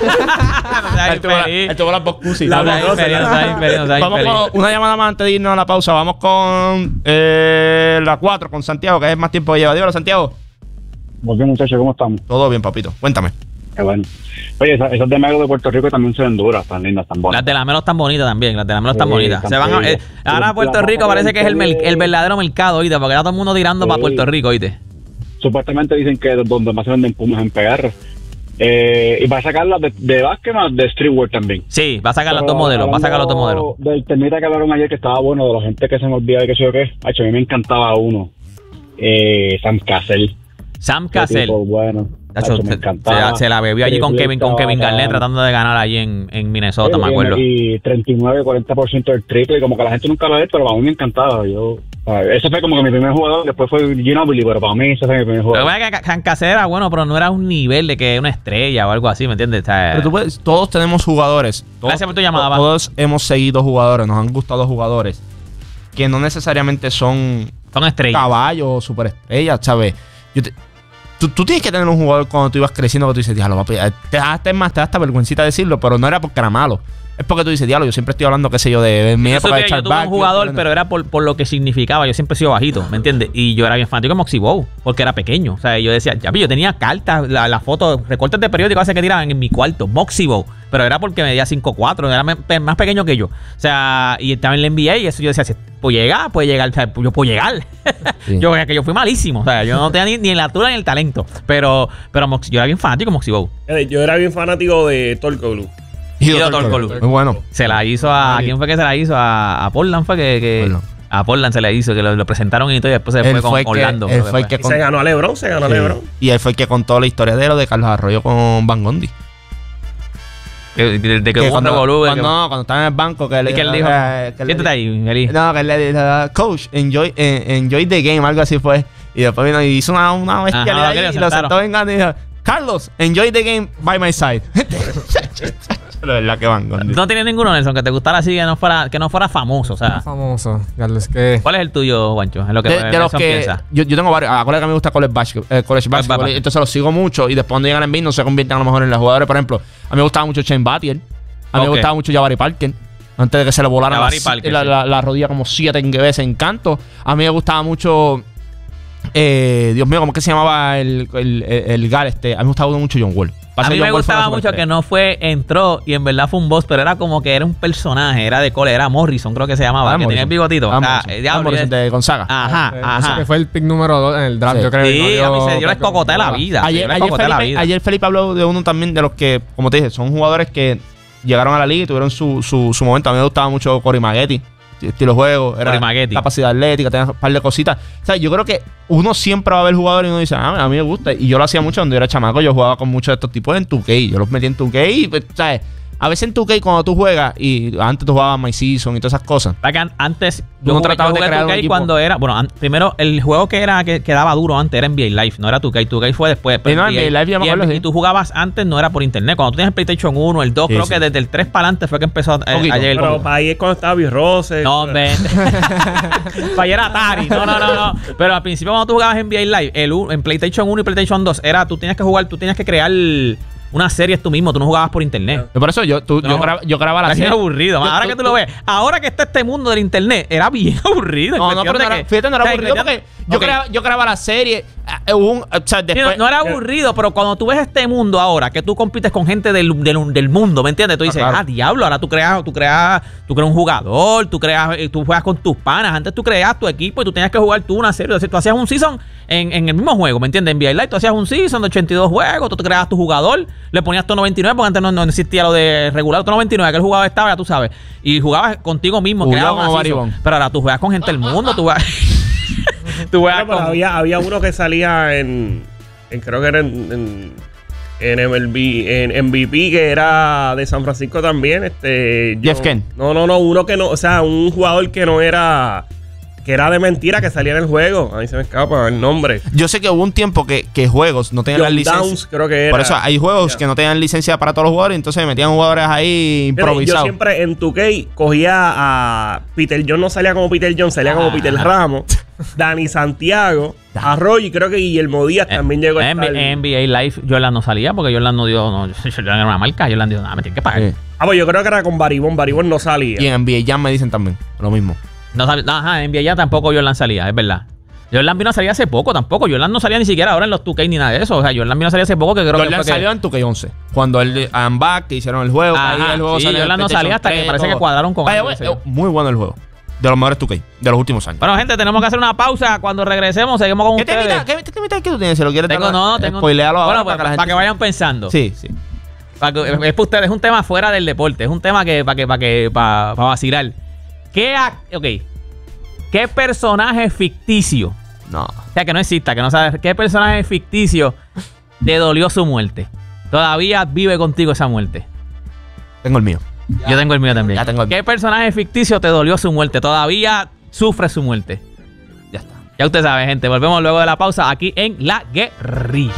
Speaker 9: Él tuvo las Boscusi.
Speaker 6: Vamos
Speaker 9: con una llamada más antes de irnos a la pausa. Vamos con la 4, con Santiago, que es más tiempo que lleva. Dígalo, Santiago.
Speaker 7: ¿Por qué, muchachos? ¿Cómo estamos?
Speaker 9: Todo bien, papito. Cuéntame.
Speaker 7: Qué bueno. Oye, esas de Melo de Puerto Rico también se ven duras, tan lindas, tan bonitas.
Speaker 1: Las de la Melo están bonitas también. Se van ahora Puerto Rico parece que es el verdadero mercado, ¿oíste? Porque está todo el mundo tirando para Puerto Rico, ¿oíste?
Speaker 7: Supuestamente dicen que donde más se venden Pumas en PR. Y va a sacar las de básquet más de Streetwear también.
Speaker 1: Sí, va a sacar los dos modelos. Va a sacar los dos modelos.
Speaker 7: Del temita que hablaron ayer que estaba bueno, de la gente que se me olvida de que sé yo qué. A mí me encantaba uno. Sam Cassell.
Speaker 1: Sam Cassell.
Speaker 7: Bueno.
Speaker 1: Me encantaba. Se la bebió allí con Kevin Garnett tratando de ganar allí en Minnesota, me acuerdo.
Speaker 7: Y 39-40% del triple. Y como que la gente nunca lo ve, pero a mí me encantaba. Ese fue como que mi primer jugador. Después fue Ginobili, pero para mí ese fue mi primer jugador.
Speaker 1: Lo que pasa es que Sam Cassell era bueno, pero no era un nivel de que una estrella o algo así, ¿me entiendes?
Speaker 9: Pero tú puedes, todos tenemos jugadores.
Speaker 1: Gracias por tu llamada.
Speaker 9: Todos hemos seguido jugadores, nos han gustado jugadores que no necesariamente son
Speaker 1: estrellas,
Speaker 9: caballos o superestrellas, ¿sabes? Tú tienes que tener un jugador cuando tú ibas creciendo que tú dices, diablo, papi, te da hasta vergüencita decirlo, pero no era porque era malo. Es porque tú dices, diablo, yo siempre estoy hablando, qué sé yo, de mi época de
Speaker 1: Charles Barkley. Yo tuve un jugador, pero era por lo que significaba. Yo siempre he sido bajito, ¿me entiendes? Y yo era bien fanático de Moxie Bow, porque era pequeño. O sea, yo decía, yo tenía cartas, la foto, recortes de periódico que tiraban en mi cuarto, Moxie Bow. Pero era porque medía 5'4", era más pequeño que yo. O sea, y estaba en la NBA y eso yo decía, si puedo llegar, o sea, yo puedo llegar. Sí. Yo fui malísimo. O sea, yo no tenía ni la altura ni el talento. Pero yo era bien fanático de Moxie Bow.
Speaker 6: Yo era bien fanático de Torcolu.
Speaker 1: Y Torcolu.
Speaker 9: Muy bueno.
Speaker 1: Se la hizo ¿quién fue que se la hizo? A Portland fue que a Portland se la hizo, que lo presentaron y todo, y después se fue con Orlando.
Speaker 6: Se ganó a LeBron, LeBron.
Speaker 9: Y él fue el que contó la historia de lo de Carlos Arroyo con Van Gundy.
Speaker 1: De que hubo un revolú.
Speaker 9: Cuando estaba en el banco, que él
Speaker 1: dijo, siéntate ahí, feliz.
Speaker 9: No, que él le dijo, coach, enjoy the game, algo así fue. Y después vino y hizo una bestialidad y lo sentó en y dijo, Carlos, enjoy the game by my side. La verdad que Van Gundy.
Speaker 1: ¿No tienes ninguno, Nelson, que te gustara así, que no fuera famoso? O sea,
Speaker 2: famoso. Que...
Speaker 1: ¿Cuál es el tuyo, Juancho? Es lo que
Speaker 9: de los que piensa. Yo tengo varios. Acuérdate que a mí me gusta college basketball. Entonces los sigo mucho y después cuando llegan en NBA no se convierten a lo mejor en los jugadores. Por ejemplo, a mí me gustaba mucho Shane Battier. A mí me gustaba mucho Jabari Parker. Antes de que se le volaran la rodilla como 7 veces en canto. A mí me gustaba mucho... Dios mío, ¿cómo que se llamaba el GAR? A mí me gustaba mucho John Wall.
Speaker 1: A mí me gustaba mucho que entró y en verdad fue un boss, pero era como que era un personaje, era de cole, era Morrison, creo que se llamaba, que tenía el bigotito.
Speaker 9: Morrison de Gonzaga.
Speaker 2: Ajá. Que fue el pick número 2 en el draft,
Speaker 1: sí.
Speaker 2: Yo creo.
Speaker 1: Sí, yo les cocoté la vida.
Speaker 9: Ayer Felipe habló de uno también de los que, como te dije, son jugadores que llegaron a la liga y tuvieron su momento. A mí me gustaba mucho Corey Maggette. Estilo juego, era capacidad atlética, tenía un par de cositas. O sea, yo creo que uno siempre va a ver jugadores y uno dice, a mí me gusta. Y yo lo hacía mucho cuando yo era chamaco. Yo jugaba con muchos de estos tipos en 2K. Yo los metí en 2K y, pues, ¿sabes? A veces en 2K cuando tú juegas, y antes tú jugabas My Season y todas esas cosas.
Speaker 1: Antes yo jugué 2K cuando era... Bueno, primero el juego que daba duro antes era NBA Live, no era 2K. 2K fue después.
Speaker 9: No, NBA Live ya me acuerdo.
Speaker 1: Y tú jugabas antes, no era por internet. Cuando tú tienes el PlayStation 1, el 2, creo que desde el 3 para adelante fue que empezó ayer.
Speaker 6: Pero para ahí es cuando estaba Birrose.
Speaker 1: No, hombre. Para allá era Atari. No. Pero al principio cuando tú jugabas NBA Live, en PlayStation 1 y PlayStation 2, tú tenías que crear... una serie es tú mismo, tú no jugabas por internet.
Speaker 9: Por eso yo grababa la serie.
Speaker 1: Era aburrido. Ahora que tú lo ves, ahora que está este mundo del internet, era bien aburrido.
Speaker 9: Pero fíjate, no era aburrido porque yo grababa la serie.
Speaker 1: No era aburrido, pero cuando tú ves este mundo ahora, que tú compites con gente del mundo, ¿me entiendes? Tú dices, diablo, ahora tú creas un jugador, tú juegas con tus panas. Antes tú creas tu equipo y tú tenías que jugar tú una serie. O sea, tú hacías un season en el mismo juego, ¿me entiendes? En NBA Live tú hacías un season de 82 juegos, tú te creabas tu jugador, le ponías tu 99 porque antes no existía lo de regular, tu 99, que el jugador estaba, ya tú sabes, y jugabas contigo mismo, creabas una season. Pero ahora tú juegas con gente del mundo, tú juegas...
Speaker 6: había uno que salía creo que era en MLB, en MVP, que era de San Francisco también,
Speaker 9: Jeff Kent.
Speaker 6: No, uno que no, o sea, un jugador que no era, que era de mentira, que salía en el juego. A mí se me escapa el nombre.
Speaker 9: Yo sé que hubo un tiempo que juegos no tenían las licencias.
Speaker 6: Creo que era.
Speaker 9: Por eso hay juegos que no tenían licencia para todos los jugadores, entonces metían jugadores ahí improvisados.
Speaker 6: Yo siempre en 2K cogía a Peter John, no salía como Peter John, salía como Peter Ramos, Dani Santiago, Arroyo, y creo que Guillermo Díaz también llegó a estar.
Speaker 1: En NBA Live Jordan no salía porque Jordan no dio, Jordan era una marca, Jordan dijo, me tienen que pagar.
Speaker 9: Sí.
Speaker 6: Pues yo creo que era con Baribón no salía.
Speaker 9: Y en NBA Jam me dicen también lo mismo.
Speaker 1: En NBA Jam tampoco Jordan salía, es verdad. Jordan vino a salir hace poco tampoco. Jordan no salía ni siquiera ahora en los 2K ni nada de eso. O sea, Jordan vino a salir hace poco, que creo
Speaker 9: Jordan
Speaker 1: que
Speaker 9: salió en 2K11. Cuando el I'm Back, que hicieron el juego.
Speaker 1: Ajá, el juego Jordan no salía hasta que parece que cuadraron con
Speaker 9: muy bueno el juego.
Speaker 3: de los mejores 2K de los últimos años.
Speaker 1: Bueno, gente, tenemos que hacer una pausa. Cuando regresemos, seguimos con ustedes.
Speaker 3: ¿Qué mitad que tú tienes? Si lo quieres
Speaker 1: tengo.
Speaker 3: Spoilealo ahora
Speaker 1: pues, para que vayan pensando.
Speaker 3: Sí.
Speaker 1: Es para ustedes, es un tema fuera del deporte. Es un tema que para vacilar. ¿Qué personaje ficticio?
Speaker 3: No.
Speaker 1: O sea, que no exista, que no sabes. ¿Qué personaje ficticio te dolió su muerte? Todavía vive contigo esa muerte.
Speaker 3: Tengo el mío.
Speaker 1: Yo tengo el mío también.
Speaker 3: Ya tengo el mío.
Speaker 1: ¿Qué personaje ficticio te dolió su muerte? Todavía sufre su muerte.
Speaker 3: Ya está.
Speaker 1: Ya usted sabe, gente. Volvemos luego de la pausa aquí en La Guerrilla.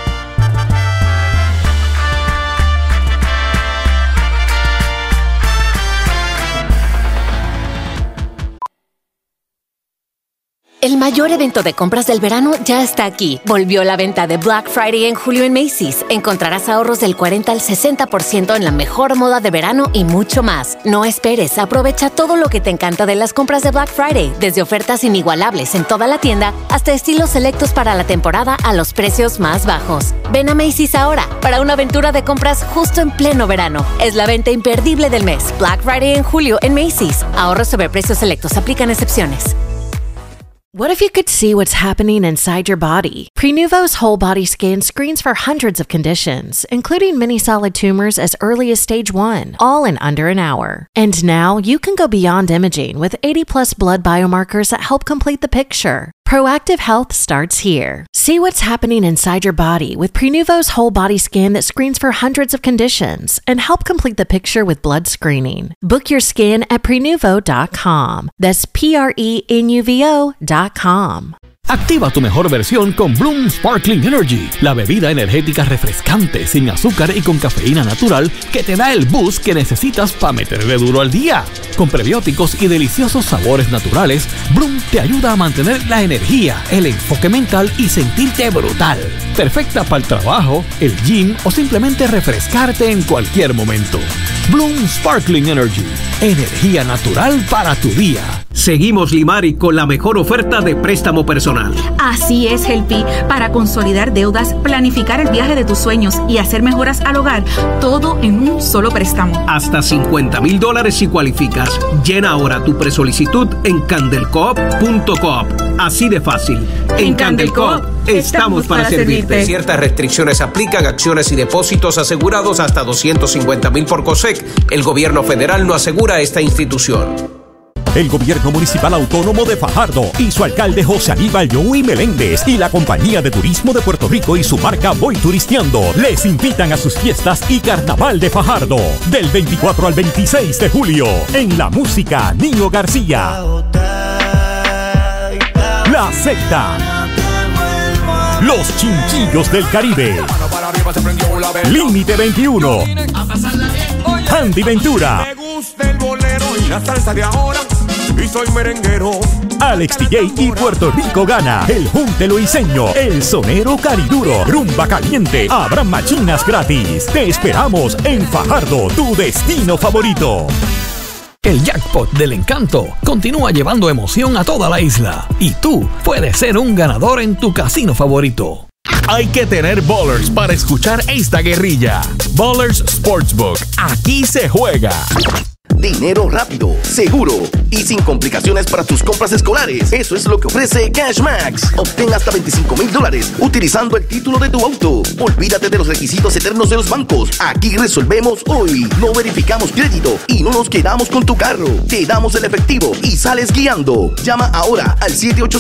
Speaker 11: El mayor evento de compras del verano ya está aquí. Volvió la venta de Black Friday en julio en Macy's. Encontrarás ahorros del 40 al 60% en la mejor moda de verano y mucho más. No esperes, aprovecha todo lo que te encanta de las compras de Black Friday, desde ofertas inigualables en toda la tienda hasta estilos selectos para la temporada a los precios más bajos. Ven a Macy's ahora para una aventura de compras justo en pleno verano. Es la venta imperdible del mes. Black Friday en julio en Macy's. Ahorros sobre precios selectos. Aplican excepciones.
Speaker 12: What if you could see what's happening inside your body? Prenuvo's whole body scan screens for hundreds of conditions, including many solid tumors as early as stage 1, all in under an hour. And now you can go beyond imaging with 80+ blood biomarkers that help complete the picture. Proactive health starts here. See what's happening inside your body with Prenuvo's whole body scan that screens for hundreds of conditions and help complete the picture with blood screening. Book your scan at Prenuvo.com. That's Prenuvo.com.
Speaker 13: Activa tu mejor versión con Bloom Sparkling Energy, la bebida energética refrescante, sin azúcar y con cafeína natural que te da el boost que necesitas para meterle duro al día. Con prebióticos y deliciosos sabores naturales, Bloom te ayuda a mantener la energía, el enfoque mental y sentirte brutal. Perfecta para el trabajo, el gym o simplemente refrescarte en cualquier momento. Bloom Sparkling Energy, energía natural para tu día.
Speaker 14: Seguimos Limari con la mejor oferta de préstamo personal.
Speaker 15: Así es, Helpi. Para consolidar deudas, planificar el viaje de tus sueños y hacer mejoras al hogar, todo en un solo préstamo.
Speaker 14: Hasta $50,000 si cualificas. Llena ahora tu presolicitud en candelcoop.coop. Así de fácil. En Candelcoop estamos para servirte.
Speaker 16: Ciertas restricciones aplican, acciones y depósitos asegurados hasta $250,000 por COSEC. El gobierno federal no asegura esta institución.
Speaker 17: El Gobierno Municipal Autónomo de Fajardo y su alcalde José Aníbal Joey Meléndez y la Compañía de Turismo de Puerto Rico y su marca Voy Turisteando les invitan a sus fiestas y Carnaval de Fajardo del 24 al 26 de julio en La Música Nino García, La Secta, Los Chinchillos del Caribe, Límite 21, Andy Ventura,
Speaker 18: Me gusta el bolero y la salsa de ahora, y soy merenguero.
Speaker 17: Alex DJ y Puerto Rico Gana, el Junte Loiseño, el Sonero Cariduro, Rumba Caliente, habrá machinas gratis. Te esperamos en Fajardo, tu destino favorito.
Speaker 13: El Jackpot del Encanto continúa llevando emoción a toda la isla y tú puedes ser un ganador en tu casino favorito.
Speaker 19: Hay que tener Ballers para escuchar esta guerrilla. Ballers Sportsbook, aquí se juega.
Speaker 20: Dinero rápido, seguro y sin complicaciones para tus compras escolares. Eso es lo que ofrece Cashmax. Obtén hasta $25,000 utilizando el título de tu auto. Olvídate de los requisitos eternos de los bancos. Aquí resolvemos hoy. No verificamos crédito y no nos quedamos con tu carro. Te damos el efectivo y sales guiando. Llama ahora al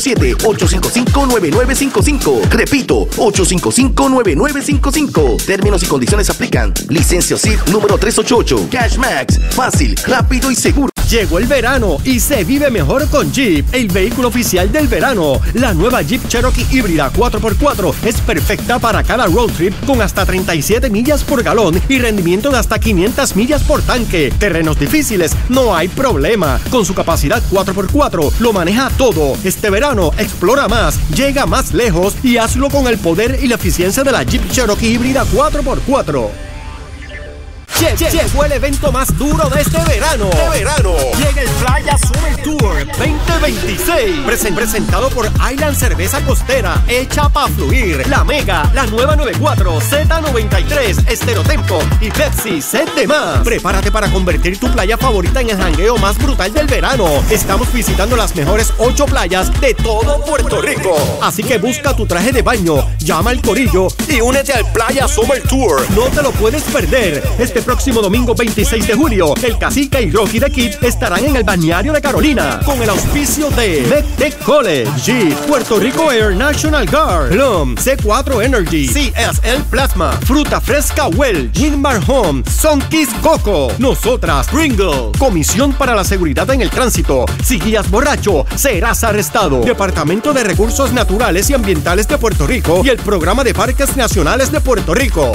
Speaker 20: 787-855-9955. Repito, 855-9955. Términos y condiciones aplican. Licencia CID número 388. Cashmax. Fácil, rápido y seguro.
Speaker 14: Llegó el verano y se vive mejor con Jeep, el vehículo oficial del verano. La nueva Jeep Cherokee híbrida 4x4 es perfecta para cada road trip con hasta 37 millas por galón y rendimiento de hasta 500 millas por tanque. Terrenos difíciles, no hay problema. Con su capacidad 4x4 lo maneja todo. Este verano explora más, llega más lejos y hazlo con el poder y la eficiencia de la Jeep Cherokee híbrida 4x4. Llegó el evento más duro de este verano. Llega el Playa Summer Tour 2026. Presentado por Island Cerveza Costera, hecha pa' fluir. La Mega, la nueva 94, Z93, Estereotempo y Pepsi, set de más. Prepárate para convertir tu playa favorita en el jangueo más brutal del verano. Estamos visitando las mejores 8 playas de todo Puerto Rico. Así que busca tu traje de baño, llama al corillo y únete al Playa Summer Tour. No te lo puedes perder. Este próximo domingo 26 de julio, el Cacique y Rocky the Kid estarán en el balneario de Carolina con el auspicio de MedTech College, Jeep, Puerto Rico Air National Guard, Plum, C4 Energy, CSL Plasma, Fruta Fresca Welch, Winmar Home, Sunkiss Coco, Nosotras, Pringle, Comisión para la Seguridad en el Tránsito. Si guías borracho, serás arrestado. Departamento de Recursos Naturales y Ambientales de Puerto Rico y el Programa de Parques Nacionales de Puerto Rico.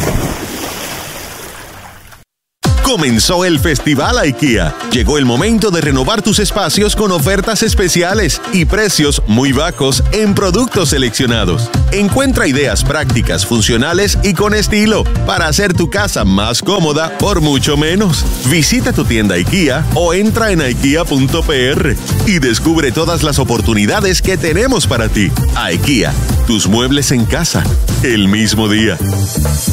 Speaker 21: Comenzó el Festival IKEA. Llegó el momento de renovar tus espacios con ofertas especiales y precios muy bajos en productos seleccionados. Encuentra ideas prácticas, funcionales y con estilo para hacer tu casa más cómoda por mucho menos. Visita tu tienda IKEA o entra en ikea.pr y descubre todas las oportunidades que tenemos para ti. IKEA, tus muebles en casa, el mismo día.